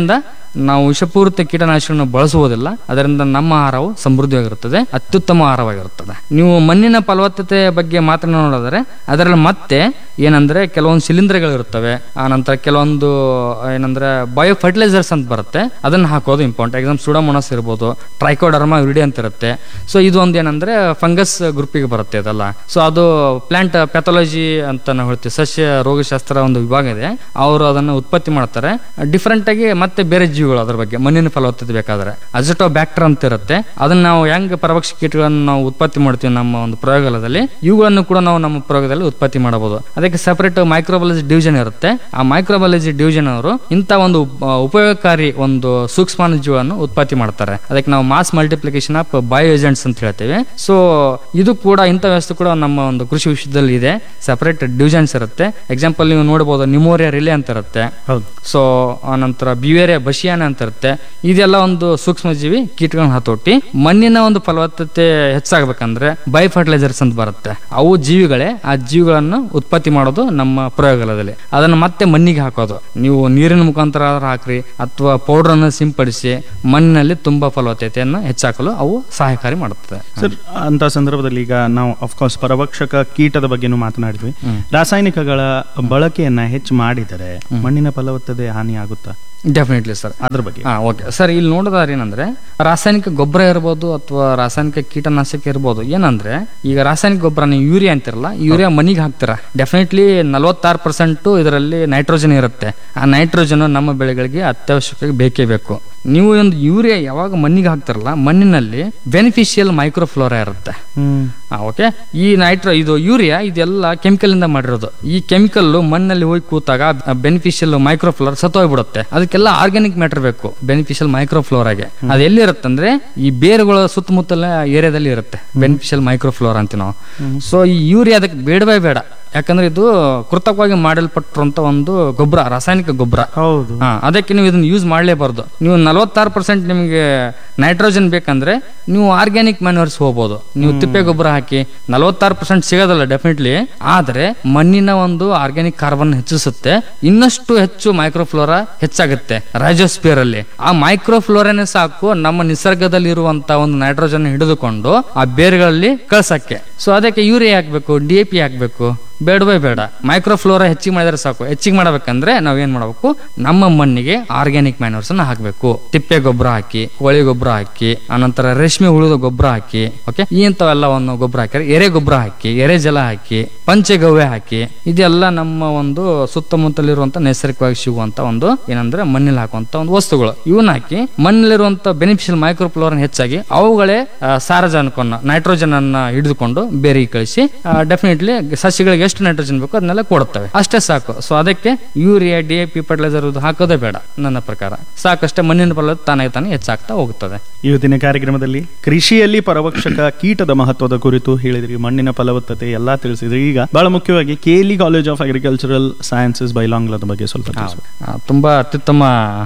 ನಾವು ವಿಷಪೂರಿತ ಕೀಟನಾಶಕಗಳನ್ನು ಬಳಸುವುದಿಲ್ಲ. ಅದರಿಂದ ನಮ್ಮ ಆಹಾರವು ಸಮೃದ್ಧವಾಗಿರುತ್ತದೆ, ಅತ್ಯುತ್ತಮ ಆಹಾರವಾಗಿರುತ್ತದೆ. ನೀವು ಮಣ್ಣಿನ ಫಲವತ್ತತೆ ಬಗ್ಗೆ ಮಾತನಾಡೋದಾದ್ರೆ ಅದರಲ್ಲಿ ಮತ್ತೆ ಏನಂದ್ರೆ ಕೆಲವೊಂದು ಶಿಲೀಂಧ್ರಗಳಿರುತ್ತವೆ, ಆ ನಂತರ ಕೆಲವೊಂದು ಏನಂದ್ರೆ ಬಯೋ ಫರ್ಟಿಲೈಸರ್ಸ್ ಅಂತ ಬರುತ್ತೆ, ಅದನ್ನ ಹಾಕೋದು ಇಂಪಾರ್ಟೆಂಟ್. ಎಕ್ಸಾಂಪಲ್ ಸುಡಮೋನಸ್ ಇರ್ಬೋದು, ಟ್ರೈಕೋಡರ್ಮಾ ವಿರಿಡಿ ಅಂತ ಇರುತ್ತೆ. ಸೊ ಇದು ಒಂದು ಏನಂದ್ರೆ ಫಂಗಸ್ ಗ್ರೂಪಿಗೆ ಬರುತ್ತೆ ಅದಲ್ಲ. ಸೊ ಅದು ಪ್ಲಾಂಟ್ ಪ್ಯಾಥಾಲಜಿ ಅಂತ ನಾವು ಹೇಳ್ತೀವಿ, ಸಸ್ಯ ರೋಗಶಾಸ್ತ್ರ ಒಂದು ವಿಭಾಗ ಇದೆ, ಅವರು ಅದನ್ನು ಉತ್ಪತ್ತಿ ಮಾಡ್ತಾರೆ ಡಿಫ್ರೆಂಟ್ ಆಗಿ. ಮತ್ತೆ ಬೇರೆ ಜೀವಿಗಳು ಅದ್ರ ಬಗ್ಗೆ ಮಣ್ಣಿನ ಫಲವತ್ತತೆ ಬೇಕಾದ್ರೆ ಅಜಟೋ ಬ್ಯಾಕ್ಟರ್ ಅಂತ ಇರುತ್ತೆ, ಅದನ್ನ ನಾವು ಹೆಂಗ್ ಪರಭಕ್ಷ ಕೀಟಗಳನ್ನು ನಾವು ಉತ್ಪತ್ತಿ ಮಾಡ್ತೀವಿ ನಮ್ಮ ಒಂದು ಪ್ರಯೋಗಾಲಯದಲ್ಲಿ, ಇವುಗಳನ್ನು ಕೂಡ ನಾವು ನಮ್ಮ ಪ್ರಯೋಗದಲ್ಲಿ ಉತ್ಪತ್ತಿ ಮಾಡಬಹುದು. ಅದಕ್ಕೆ ಸಪರೇಟ್ ಮೈಕ್ರೋಬಯಾಲಜಿ ಡಿವಿಷನ್ ಇರುತ್ತೆ. ಆ ಮೈಕ್ರೋಬಯಾಲಜಿ ಡಿವಿಷನ್ ಅವರು ಇಂಥ ಒಂದು ಉಪಯೋಗಕಾರಿ ಒಂದು ಸೂಕ್ಷ್ಮಾಣು ಜೀವಿಗಳನ್ನು ಉತ್ಪತ್ತಿ ಮಾಡ್ತಾರೆ. ಅದಕ್ಕೆ ನಾವು mass multiplication of bio agents ಅಂತ ಹೇಳ್ತೇವೆ. ಸೊ ಇದು ಕೂಡ ಇಂಥ ವ್ಯವಸ್ಥೆ ಕೂಡ ನಮ್ಮ ಒಂದು ಕೃಷಿ ವಿಷಯದಲ್ಲಿ ಇದೆ, ಸಪರೇಟ್ ಡಿವಿಷನ್ಸ್ ಇರುತ್ತೆ. ಎಕ್ಸಾಂಪಲ್ ನೀವು ನೋಡಬಹುದು ನಿಮೋರಿಯಾ ರಿಲೆ ಅಂತ ಇರುತ್ತೆ. ಸೊ ನಂತರ ಬಿವೇರಿಯಾ ಬಶಿಯಾನ ಅಂತ ಇರುತ್ತೆ. ಇದೆಲ್ಲ ಒಂದು ಸೂಕ್ಷ್ಮ ಜೀವಿ ಕೀಟಗಳನ್ನ ಹತೋಟಿ. ಮಣ್ಣಿನ ಒಂದು ಫಲವತ್ತತೆ ಹೆಚ್ಚಾಗಬೇಕಂದ್ರೆ ಬೈ ಫರ್ಟಿಲೈಸರ್ಸ್ ಅಂತ ಬರುತ್ತೆ, ಅವು ಜೀವಿಗಳೇ. ಆ ಜೀವಿಗಳನ್ನು ಉತ್ಪತ್ತಿ ಮಾಡೋದು ನಮ್ಮ ಪ್ರಯೋಗಾಲಯದಲ್ಲಿ, ಅದನ್ನು ಮತ್ತೆ ಮಣ್ಣಿಗೆ ಹಾಕೋದು. ನೀವು ನೀರಿನ ಮುಖಾಂತರ ಹಾಕ್ರಿ ಅಥವಾ ಪೌಡರ್ ಅನ್ನು ಸಿಂಪಡಿಸಿ ಮಣ್ಣಿನಲ್ಲಿ ತುಂಬಾ ಫಲವತ್ತತೆಯನ್ನು ಹೆಚ್ಚಾಕಲು ಅವು ಸಹಾಯಕಾರಿ ಮಾಡುತ್ತದೆ. ಸರ್, ಅಂತ ಸಂದರ್ಭದಲ್ಲಿ ಈಗ ನಾವು ಅಫ್ಕೋರ್ಸ್ ಪರಭಕ್ಷಕ ಕೀಟದ ಬಗ್ಗೆನೂ ಮಾತನಾಡಿದ್ವಿ. ರಾಸಾಯನಿಕಗಳ ಬಳಕೆಯನ್ನ ಹೆಚ್ಚು ಮಾಡಿದರೆ ಮಣ್ಣಿನ ಫಲವತ್ತತೆ ಹಾನಿ ಆಗುತ್ತಾ? ಡೆಫಿನೆಟ್ಲಿ ಸರ್, ಅದ್ರ ಬಗ್ಗೆ. ಹಾ ಓಕೆ ಸರ್, ಇಲ್ಲಿ ನೋಡೋದಾದ್ರೆ ಏನಂದ್ರೆ ರಾಸಾಯನಿಕ ಗೊಬ್ಬರ ಇರ್ಬೋದು ಅಥವಾ ರಾಸಾಯನಿಕ ಕೀಟನಾಶಕ ಇರ್ಬೋದು. ಏನಂದ್ರೆ ಈಗ ರಾಸಾಯನಿಕ ಗೊಬ್ಬರ ನೀವು ಯೂರಿಯಾ ಅಂತಿರಲ್ಲ, ಯೂರಿಯಾ ಮಣ್ಣಿಗೆ ಹಾಕ್ತೀರಾ, ಡೆಫಿನೆಟ್ಲಿ ನಲವತ್ತಾರು ಪರ್ಸೆಂಟ್ ಇದರಲ್ಲಿ ನೈಟ್ರೋಜನ್ ಇರುತ್ತೆ. ಆ ನೈಟ್ರೋಜನ್ ನಮ್ಮ ಬೆಳೆಗಳಿಗೆ ಅತ್ಯವಶ್ಯಕ ಬೇಕೇ ಬೇಕು. ನೀವು ಒಂದು ಯೂರಿಯಾ ಯಾವಾಗ ಮಣ್ಣಿಗೆ ಹಾಕ್ತಾರಲ್ಲ, ಮಣ್ಣಿನಲ್ಲಿ ಬೆನಿಫಿಷಿಯಲ್ ಮೈಕ್ರೋಫ್ಲೋರಾ ಇರುತ್ತೆ. ಓಕೆ, ಈ ನೈಟ್ರೋ ಇದು ಯೂರಿಯಾ ಇದೆಲ್ಲ ಕೆಮಿಕಲ್ ಇಂದ ಮಾಡಿರೋದು. ಈ ಕೆಮಿಕಲ್ ಮಣ್ಣಲ್ಲಿ ಹೋಗಿ ಕೂತಾಗ ಬೆನಿಫಿಷಿಯಲ್ ಮೈಕ್ರೋಫ್ಲೋರಾ ಸತ್ತೋಗ್ಬಿಡುತ್ತೆ. ಅದಕ್ಕೆಲ್ಲ ಆರ್ಗ್ಯಾನಿಕ್ ಮ್ಯಾಟರ್ ಬೇಕು ಬೆನಿಫಿಷಿಯಲ್ ಮೈಕ್ರೋಫ್ಲೋರಾಗೆ. ಅದು ಎಲ್ಲಿರುತ್ತಂದ್ರೆ ಈ ಬೇರುಗಳ ಸುತ್ತಮುತ್ತಲ ಏರಿಯಾದಲ್ಲಿ ಇರುತ್ತೆ ಬೆನಿಫಿಷಿಯಲ್ ಮೈಕ್ರೋಫ್ಲೋರಾ ಅಂತ ನಾವು. ಸೊ ಈ ಯೂರಿಯಾ ಅದಕ್ಕೆ ಬೇಡವೇ ಬೇಡ, ಯಾಕಂದ್ರೆ ಇದು ಕೃತಕವಾಗಿ ಮಾಡಲ್ಪಟ್ಟಿರುವಂತ ಒಂದು ಗೊಬ್ಬರ, ರಾಸಾಯನಿಕ ಗೊಬ್ಬರ. ಹೌದು, ಅದಕ್ಕೆ ನೀವು ಇದನ್ನ ಯೂಸ್ ಮಾಡಲೇಬಾರ್ದು. ನೀವು ನಲವತ್ತಾರು ಪರ್ಸೆಂಟ್ ನಿಮಗೆ ನೈಟ್ರೋಜನ್ ಬೇಕಂದ್ರೆ ನೀವು ಆರ್ಗ್ಯಾನಿಕ್ ಮ್ಯಾನ್ಯೂರ್ಸ್ ಹೋಗ್ಬೋದು. ನೀವು ತಿಪ್ಪೆ ಗೊಬ್ಬರ ಹಾಕಿ ನಲವತ್ತಾರು ಪರ್ಸೆಂಟ್ ಸಿಗೋದಲ್ಲ ಡೆಫಿನೆಟ್ಲಿ, ಆದ್ರೆ ಮಣ್ಣಿನ ಒಂದು ಆರ್ಗ್ಯಾನಿಕ್ ಕಾರ್ಬನ್ ಹೆಚ್ಚಿಸುತ್ತೆ. ಇನ್ನಷ್ಟು ಹೆಚ್ಚು ಮೈಕ್ರೋಫ್ಲೋರಾ ಹೆಚ್ಚಾಗುತ್ತೆ ರೈಜೋಸ್ಪಿಯರ್ ಅಲ್ಲಿ. ಆ ಮೈಕ್ರೋಫ್ಲೋರಾನೇ ಸಾಕು ನಮ್ಮ ನಿಸರ್ಗದಲ್ಲಿ ಇರುವಂತ ಒಂದು ನೈಟ್ರೋಜನ್ ಹಿಡಿದುಕೊಂಡು ಆ ಬೇರುಗಳಲ್ಲಿ ಕಳ್ಸಕ್ಕೆ. ಸೊ ಅದಕ್ಕೆ ಯೂರಿಯಾ ಹಾಕ್ಬೇಕು, ಡಿ ಎ ಪಿ ಹಾಕ್ಬೇಕು, ಬೇಡವೇ ಬೇಡ. ಮೈಕ್ರೋಫ್ಲೋರಾ ಹೆಚ್ಚಿಗೆ ಮಾಡಿದ್ರೆ ಸಾಕು. ಹೆಚ್ಚಿಗೆ ಮಾಡ್ಬೇಕಂದ್ರೆ ನಾವ್ ಏನ್ ಮಾಡ್ಬೇಕು, ನಮ್ಮ ಮಣ್ಣಿಗೆ ಆರ್ಗ್ಯಾನಿಕ್ ಮ್ಯಾನ್ಯೂರ್ಸ್ ಅನ್ನ ಹಾಕ್ಬೇಕು. ತಿಪ್ಪೆ ಗೊಬ್ಬರ ಹಾಕಿ, ಕೋಳಿ ಗೊಬ್ಬರ ಹಾಕಿ, ಅನಂತರ ರೇಷ್ಮೆ ಹುಳುದ ಗೊಬ್ಬರ ಹಾಕಿ, ಓಕೆ, ಈ ಇಂಥವೆಲ್ಲವನ್ನು ಗೊಬ್ಬರ ಹಾಕಿ, ಎರೆ ಗೊಬ್ಬರ ಹಾಕಿ, ಎರೆ ಜಲ ಹಾಕಿ, ಪಂಚಗವ್ಯ ಹಾಕಿ, ಇದೆಲ್ಲ ನಮ್ಮ ಒಂದು ಸುತ್ತಮುತ್ತಲಿರುವಂತ ನೈಸರ್ಗಿಕವಾಗಿ ಸಿಗುವಂತ ಒಂದು ಏನಂದ್ರೆ ಮಣ್ಣಲ್ಲಿ ಹಾಕುವಂತ ಒಂದು ವಸ್ತುಗಳು. ಇವನ್ನ ಹಾಕಿ ಮಣ್ಣಲ್ಲಿರುವಂತ ಬೆನಿಫಿಷಿಯಲ್ ಮೈಕ್ರೋಫ್ಲೋರಾ ಹೆಚ್ಚಾಗಿ ಅವುಗಳೇ ಸಾರಜನಕವನ್ನ ನೈಟ್ರೋಜನ್ ಅನ್ನ ಹಿಡಿದುಕೊಂಡು ಬೇರೆ ಕಳಿಸಿ ಡೆಫಿನೆಟ್ಲಿ ಸಸ್ಯಗಳಿಗೆ ಎಷ್ಟು ನೈಟ್ರೋಜನ್ ಬೇಕು ಅದನ್ನೆಲ್ಲ ಕೊಡುತ್ತವೆ. ಅಷ್ಟೇ ಸಾಕು. ಸೊ ಅದಕ್ಕೆ urea D A P fertiliser ಹಾಕೋದೇ ಬೇಡ ನನ್ನ ಪ್ರಕಾರ. ಸಾಕಷ್ಟೇ ಮಣ್ಣಿನ ಫಲವತ್ತತೆ ತಾನಾಗಿ ತಾನೇ ಹೆಚ್ಚಾಗ್ತಾ ಹೋಗುತ್ತದೆ. ಇವತ್ತಿನ ಕಾರ್ಯಕ್ರಮದಲ್ಲಿ ಕೃಷಿಯಲ್ಲಿ ಪರಭಕ್ಷಕ ಕೀಟದ ಮಹತ್ವದ ಕುರಿತು ಹೇಳಿದ್ರಿ, ಮಣ್ಣಿನ ಫಲವತ್ತತೆ ಎಲ್ಲಾ ತಿಳಿಸಿದ್ರಿ. ಈಗ ಬಹಳ ಮುಖ್ಯವಾಗಿ KLE college of agricultural sciences ಬೈಲಾಂಗ್ಲದ ಬಗ್ಗೆ ಸ್ವಲ್ಪ ತುಂಬಾ ಅತ್ಯುತ್ತಮ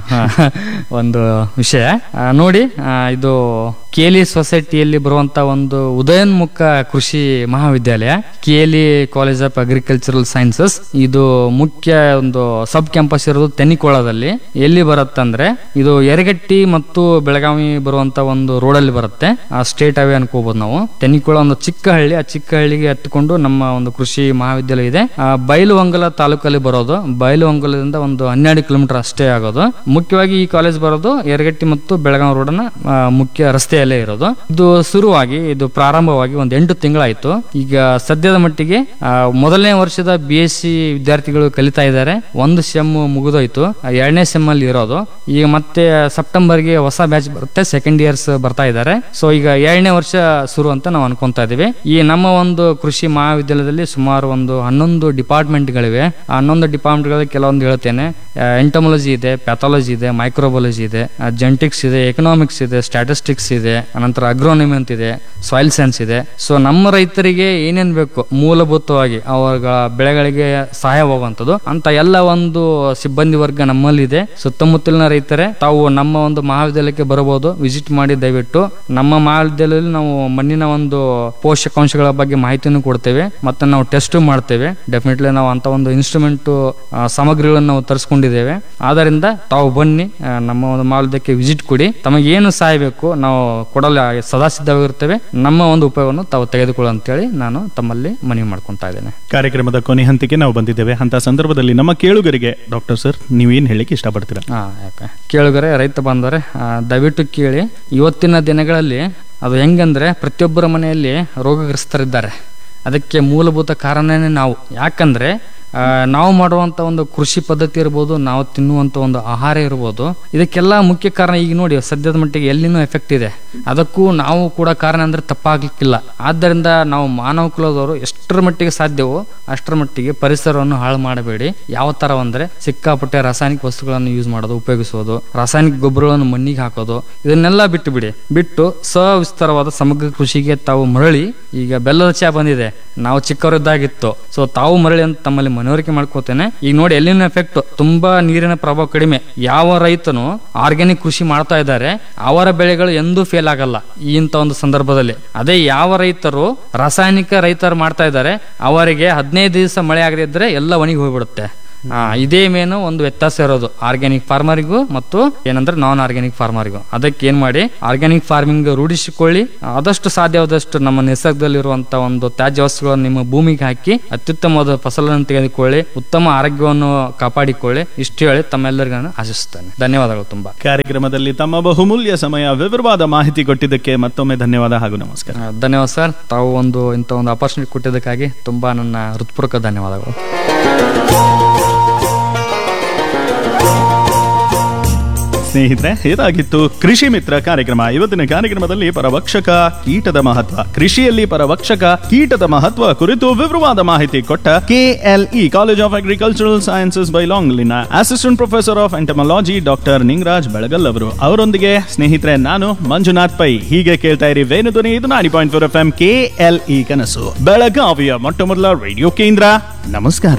ಒಂದು ವಿಷಯ. ನೋಡಿ, ಇದು ಕೆಎಲ್ಇ ಸೊಸೈಟಿಯಲ್ಲಿ ಬರುವಂತ ಒಂದು ಉದಯೋನ್ಮುಖ ಕೃಷಿ ಮಹಾವಿದ್ಯಾಲಯ KLE college of agricultural sciences. ಇದು ಮುಖ್ಯ ಒಂದು ಸಬ್ ಕ್ಯಾಂಪಸ್ ಇರೋದು ತೆನಿಕೋಳದಲ್ಲಿ. ಎಲ್ಲಿ ಬರುತ್ತಂದ್ರೆ ಇದು ಯರಗಟ್ಟಿ ಮತ್ತು ಬೆಳಗಾವಿ ಬರುವಂತ ಒಂದು ರೋಡ್ ಅಲ್ಲಿ ಬರುತ್ತೆ. ಆ ಸ್ಟೇಟ್ ಅವೇ ಅನ್ಕೋಬಹುದು ನಾವು. ತೆನಿಕೋಳ ಒಂದು ಚಿಕ್ಕ ಹಳ್ಳಿ, ಆ ಚಿಕ್ಕ ಹಳ್ಳಿಗೆ ಹತ್ತಿಕೊಂಡು ನಮ್ಮ ಒಂದು ಕೃಷಿ ಮಹಾವಿದ್ಯಾಲಯ ಇದೆ. ಬೈಲುಹೊಂಗಲ ತಾಲೂಕಲ್ಲಿ ಬರೋದು. ಬೈಲುಹೊಂಗಲದಿಂದ ಒಂದು ಹನ್ನೆರಡು ಕಿಲೋಮೀಟರ್ ಅಷ್ಟೇ ಆಗೋದು. ಮುಖ್ಯವಾಗಿ ಈ ಕಾಲೇಜ್ ಬರೋದು ಯರಗಟ್ಟಿ ಮತ್ತು ಬೆಳಗಾವಿ ರೋಡ್ ನ ಮುಖ್ಯ ರಸ್ತೆಯಲ್ಲೇ ಇರೋದು. ಇದು ಶುರುವಾಗಿ ಇದು ಪ್ರಾರಂಭವಾಗಿ ಒಂದು ಎಂಟು ತಿಂಗಳಾಯ್ತು. ಈಗ ಸದ್ಯದ ಮಟ್ಟಿಗೆ ಮೊದಲನೇ ವರ್ಷದ ಬಿ ಎಸ್ ಸಿ ವಿದ್ಯಾರ್ಥಿಗಳು ಕಲಿತಾ ಇದ್ದಾರೆ. ಒಂದು ಸೆಮ್ ಮುಗಿದೋಯ್ತು, ಎರಡನೇ ಸೆಮ್ ಅಲ್ಲಿ ಇರೋದು. ಈಗ ಮತ್ತೆ ಸೆಪ್ಟೆಂಬರ್ಗೆ ಹೊಸ ಬ್ಯಾಚ್ ಬರುತ್ತೆ, ಸೆಕೆಂಡ್ ಇಯರ್ಸ್ ಬರ್ತಾ ಇದ್ದಾರೆ. ಸೊ ಈಗ ಎರಡನೇ ವರ್ಷ ಶುರು ಅಂತ ನಾವು ಅನ್ಕೊಂತಾ ಇದೀವಿ. ಈ ನಮ್ಮ ಒಂದು ಕೃಷಿ ಮಹಾವಿದ್ಯಾಲಯದಲ್ಲಿ ಸುಮಾರು ಒಂದು ಹನ್ನೊಂದು ಡಿಪಾರ್ಟ್ಮೆಂಟ್ ಗಳಿವೆ. ಆ ಹನ್ನೊಂದು ಡಿಪಾರ್ಟ್ಮೆಂಟ್ ಗಳಲ್ಲಿ ಕೆಲವೊಂದು ಹೇಳ್ತೇನೆ. ಎಂಟಮೊಲಜಿ ಇದೆ, ಪ್ಯಾಥಾಲಜಿ ಇದೆ, ಮೈಕ್ರೋಬಯಾಲಜಿ ಇದೆ, ಜೆನೆಟಿಕ್ಸ್ ಇದೆ, ಎಕನಾಮಿಕ್ಸ್ ಇದೆ, ಸ್ಟ್ಯಾಟಿಸ್ಟಿಕ್ಸ್ ಇದೆ, ಅನಂತರ ಅಗ್ರೋನಮಿ ಅಂತ ಇದೆ, ಸಾಯಿಲ್ ಸೈನ್ಸ್ ಇದೆ. ಸೊ ನಮ್ಮ ರೈತರಿಗೆ ಏನೇನ್ ಬೇಕು ಮೂಲಭೂತವಾಗಿ ಅವರ ಬೆಳೆಗಳಿಗೆ ಸಹಾಯವಾಗುವಂಥದ್ದು ಅಂತ ಎಲ್ಲ ಒಂದು ಸಿಬ್ಬಂದಿ ವರ್ಗ ನಮ್ಮಲ್ಲಿದೆ. ಸುತ್ತಮುತ್ತಲಿನ ರೈತರೇ ತಾವು ನಮ್ಮ ಒಂದು ಮಹಾವಿದ್ಯಾಲಯಕ್ಕೆ ಬರಬಹುದು, ವಿಸಿಟ್ ಮಾಡಿ ದಯವಿಟ್ಟು. ನಮ್ಮ ಮಹಾವಿದ್ಯಾಲಯದಲ್ಲಿ ನಾವು ಮಣ್ಣಿನ ಒಂದು ಪೋಷಕಾಂಶಗಳ ಬಗ್ಗೆ ಮಾಹಿತಿಯನ್ನು ಕೊಡ್ತೇವೆ, ಮತ್ತೆ ನಾವು ಟೆಸ್ಟ್ ಮಾಡ್ತೇವೆ. ಡೆಫಿನೆಟ್ಲಿ ನಾವು ಅಂತ ಒಂದು ಇನ್ಸ್ಟ್ರೂಮೆಂಟ್ ಸಾಮಗ್ರಿಗಳನ್ನು ನಾವು ತರಿಸ್ಕೊಂಡಿದ್ದೇವೆ. ಆದ್ದರಿಂದ ತಾವು ಬನ್ನಿ, ನಮ್ಮ ಒಂದು ಮಹಾವಿದ್ಯಾಲಯಕ್ಕೆ ವಿಸಿಟ್ ಕೊಡಿ. ತಮಗೆ ಏನು ಸಹಾಯ ಬೇಕು ನಾವು ಕೊಡಲು ಸದಾ ಸಿದ್ಧವಾಗಿರ್ತೇವೆ. ನಮ್ಮ ಒಂದು ಉಪಯೋಗವನ್ನು ತಾವು ತೆಗೆದುಕೊಳ್ಳ ಅಂತೇಳಿ ನಾನು ತಮ್ಮಲ್ಲಿ ಮನವಿ ಮಾಡ್ಕೊಂತಾ ಇದ್ದೇನೆ. ಕಾರ್ಯಕ್ರಮದ ಕೊನೆ ಹಂತಕ್ಕೆ ನಾವು ಬಂದಿದ್ದೇವೆ. ಅಂತ ಸಂದರ್ಭದಲ್ಲಿ ನಮ್ಮ ಕೇಳುಗರಿಗೆ ಡಾಕ್ಟರ್ ಸರ್ ನೀವೇನು ಹೇಳಿಕ್ಕೆ ಇಷ್ಟಪಡ್ತೀರಾ? ಹಾ ಯಾಕೆ ಕೇಳುಗರೆ, ರೈತ ಬಂದರೆ ದಯವಿಟ್ಟು ಕೇಳಿ. ಇವತ್ತಿನ ದಿನಗಳಲ್ಲಿ ಅದು ಹೆಂಗಂದ್ರೆ ಪ್ರತಿಯೊಬ್ಬರ ಮನೆಯಲ್ಲಿ ರೋಗಗ್ರಸ್ತರಿದ್ದಾರೆ. ಅದಕ್ಕೆ ಮೂಲಭೂತ ಕಾರಣನೇ ನಾವು. ಯಾಕಂದ್ರೆ ನಾವು ಮಾಡುವಂತ ಒಂದು ಕೃಷಿ ಪದ್ಧತಿ ಇರ್ಬೋದು, ನಾವು ತಿನ್ನುವಂತ ಒಂದು ಆಹಾರ ಇರ್ಬೋದು, ಇದಕ್ಕೆಲ್ಲ ಮುಖ್ಯ ಕಾರಣ ಈಗ ನೋಡಿ ಸದ್ಯದ ಮಟ್ಟಿಗೆ ಎಲ್ಲಿನೂ ಎಫೆಕ್ಟ್ ಇದೆ. ಅದಕ್ಕೂ ನಾವು ಕೂಡ ಕಾರಣ ಅಂದ್ರೆ ತಪ್ಪಾಗ್ಲಿಕ್ಕಿಲ್ಲ. ಆದ್ದರಿಂದ ನಾವು ಮಾನವ ಕುಲದವರು ಎಷ್ಟರ ಮಟ್ಟಿಗೆ ಸಾಧ್ಯವೋ ಅಷ್ಟರ ಮಟ್ಟಿಗೆ ಪರಿಸರವನ್ನು ಹಾಳು ಮಾಡಬೇಡಿ. ಯಾವ ತರ ಅಂದ್ರೆ ಸಿಕ್ಕಾಪಟ್ಟೆ ರಾಸಾಯನಿಕ ವಸ್ತುಗಳನ್ನು ಯೂಸ್ ಮಾಡೋದು, ಉಪಯೋಗಿಸೋದು, ರಾಸಾಯನಿಕ ಗೊಬ್ಬರಗಳನ್ನು ಮಣ್ಣಿಗೆ ಹಾಕೋದು, ಇದನ್ನೆಲ್ಲ ಬಿಟ್ಟು ಬಿಡಿ. ಬಿಟ್ಟು ಸವಿಸ್ತಾರವಾದ ಸಮಗ್ರ ಕೃಷಿಗೆ ತಾವು ಮರಳಿ. ಈಗ ಬೆಲ್ಲದ ಚಾ ಬಂದಿದೆ, ನಾವು ಚಿಕ್ಕವರಿದ್ದಾಗಿತ್ತು. ಸೊ ತಾವು ಮರಳಿ ಅಂತ ತಮ್ಮಲ್ಲಿ ಮನವರಿಕೆ ಮಾಡ್ಕೋತೇನೆ. ಈಗ ನೋಡಿ ಎಲ್ಲಿನ ಎಫೆಕ್ಟ್ ತುಂಬಾ ನೀರಿನ ಪ್ರಭಾವ ಕಡಿಮೆ. ಯಾವ ರೈತನು ಆರ್ಗ್ಯಾನಿಕ್ ಕೃಷಿ ಮಾಡ್ತಾ ಇದ್ದಾರೆ ಅವರ ಬೆಳೆಗಳು ಎಂದೂ ಫೇಲ್ ಆಗಲ್ಲ ಇಂತ ಒಂದು ಸಂದರ್ಭದಲ್ಲಿ. ಅದೇ ಯಾವ ರೈತರು ರಾಸಾಯನಿಕ ರೈತರು ಮಾಡ್ತಾ ಇದ್ದಾರೆ ಅವರಿಗೆ ಹದಿನೈದು ದಿವಸ ಮಳೆ ಆಗದೇ ಇದ್ರೆ ಎಲ್ಲ ಒಣಗಿ ಹೋಗ್ಬಿಡುತ್ತೆ. ಹಾ ಇದೇ ಮೇನು ಒಂದು ವ್ಯತ್ಯಾಸ ಇರೋದು ಆರ್ಗ್ಯಾನಿಕ್ ಫಾರ್ಮರಿಗೂ ಮತ್ತು ಏನಂದ್ರೆ ನಾನ್ ಆರ್ಗ್ಯಾನಿಕ್ ಫಾರ್ಮರಿಗೂ. ಅದಕ್ಕೆ ಏನ್ ಮಾಡಿ ಆರ್ಗ್ಯಾನಿಕ್ ಫಾರ್ಮಿಂಗ್ ರೂಢಿಸಿಕೊಳ್ಳಿ. ಆದಷ್ಟು ಸಾಧ್ಯವಾದಷ್ಟು ನಮ್ಮ ನಿಸರ್ಗದಲ್ಲಿರುವಂತಹ ಒಂದು ತ್ಯಾಜ್ಯ ವಸ್ತುಗಳನ್ನು ನಿಮ್ಮ ಭೂಮಿಗೆ ಹಾಕಿ ಅತ್ಯುತ್ತಮವಾದ ಫಸಲನ್ನು ತೆಗೆದುಕೊಳ್ಳಿ, ಉತ್ತಮ ಆರೋಗ್ಯವನ್ನು ಕಾಪಾಡಿಕೊಳ್ಳಿ. ಇಷ್ಟು ಹೇಳಿ ತಮ್ಮೆಲ್ಲರಿಗೂ ನಾನು ಆಶಿಸುತ್ತೇನೆ. ಧನ್ಯವಾದಗಳು. ತುಂಬಾ ಕಾರ್ಯಕ್ರಮದಲ್ಲಿ ತಮ್ಮ ಬಹುಮೂಲ್ಯ ಸಮಯ ವಿವರವಾದ ಮಾಹಿತಿ ಕೊಟ್ಟಿದ್ದಕ್ಕೆ ಮತ್ತೊಮ್ಮೆ ಧನ್ಯವಾದ ಹಾಗೂ ನಮಸ್ಕಾರ. ಧನ್ಯವಾದ ಸರ್. ತಾವು ಒಂದು ಇಂಥ ಒಂದು ಅಪರ್ಚುನಿಟಿ ಕೊಟ್ಟಿದ್ದಕ್ಕಾಗಿ ತುಂಬಾ ನನ್ನ ಹೃತ್ಪೂರ್ವಕ ಧನ್ಯವಾದಗಳು. ಸ್ನೇಹಿತರೆ, ಇದಾಗಿತ್ತು ಕೃಷಿ ಮಿತ್ರ ಕಾರ್ಯಕ್ರಮ. ಇವತ್ತಿನ ಕಾರ್ಯಕ್ರಮದಲ್ಲಿ ಪರಭಕ್ಷಕ ಕೀಟದ ಮಹತ್ವ, ಕೃಷಿಯಲ್ಲಿ ಪರಭಕ್ಷಕ ಕೀಟದ ಮಹತ್ವ ಕುರಿತು ವಿವರವಾದ ಮಾಹಿತಿ ಕೊಟ್ಟ KLE college of agricultural sciences ಬೈಲಾಂಗ್ಲಿನ assistant professor of entomology doctor Ningaraj ಬೆಳಗಲ್ ಅವರು. ಅವರೊಂದಿಗೆ ಸ್ನೇಹಿತರೆ ನಾನು ಮಂಜುನಾಥ್ ಪೈ. ಹೀಗೆ ಕೇಳ್ತಾ ಇರಿ ವೇಣುಧ್ವನಿ. ಇದು ನಾಡಿ point four F M KLE ಕನಸು, ಬೆಳಗಾವಿಯ ಮೊಟ್ಟ ಮೊದಲ ರೇಡಿಯೋ ಕೇಂದ್ರ. नमस्कार.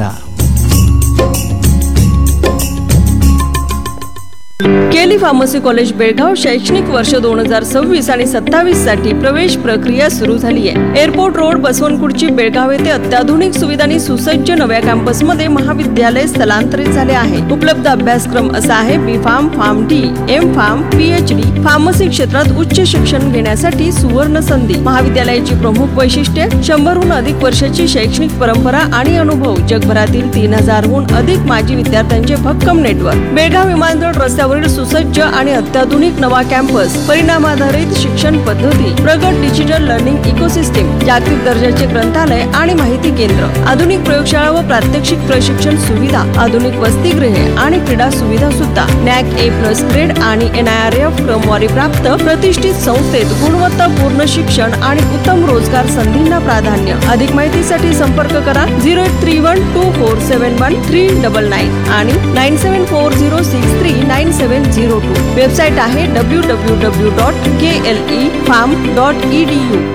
केली फार्मसी कॉलेज बेळगाव शैक्षणिक वर्ष दोन हजार सव्वीस आणि सत्तावीस साठी प्रवेश प्रक्रिया सुरू झाली आहे. एअरपोर्ट रोड बसवनकुर्ची बेळगाव येथे अत्याधुनिक सुविधांनी सुसज्ज नव्या कॅम्पस मध्ये महाविद्यालय स्थलांतरित झाले आहे. उपलब्ध अभ्यासक्रम असा आहे B farm, pharm D, M farm, PhD. Pharmacy क्षेत्रात उच्च शिक्षण घेण्यासाठी सुवर्ण संधी. महाविद्यालयाची प्रमुख वैशिष्ट्ये शंभरहून अधिक वर्षाची शैक्षणिक परंपरा आणि अनुभव. जगभरातील तीन हजारहून अधिक माजी विद्यार्थ्यांचे भक्कम नेटवर्क. बेळगाव विमानतळ रस्त्यावरील सुसज्ज आणि अत्याधुनिक नवा कॅम्पस, परिणामाधारित शिक्षण पद्धती, प्रगत डिजिटल लर्निंग इकोसिस्टीम, जागतिक दर्जाचे ग्रंथालय आणि माहिती केंद्र, आधुनिक प्रयोगशाळा व प्रात्यक्षिक प्रशिक्षण सुविधा, आधुनिक वसतिगृहे आणि क्रीडा सुविधा सुद्धा. नॅक ए प्लस ग्रेड आणि एनआयआरएफ क्रमवारी प्राप्त प्रतिष्ठित संस्थेत गुणवत्तापूर्ण शिक्षण आणि उत्तम रोजगार संधींना प्राधान्य. अधिक माहितीसाठी संपर्क करा zero eight three one two four seven one three double nine आणि nine seven four zero six three nine seven zero to. Website आहे डब्ल्यू डब्ल्यू डब्ल्यू डॉट के L E farm dot E D you.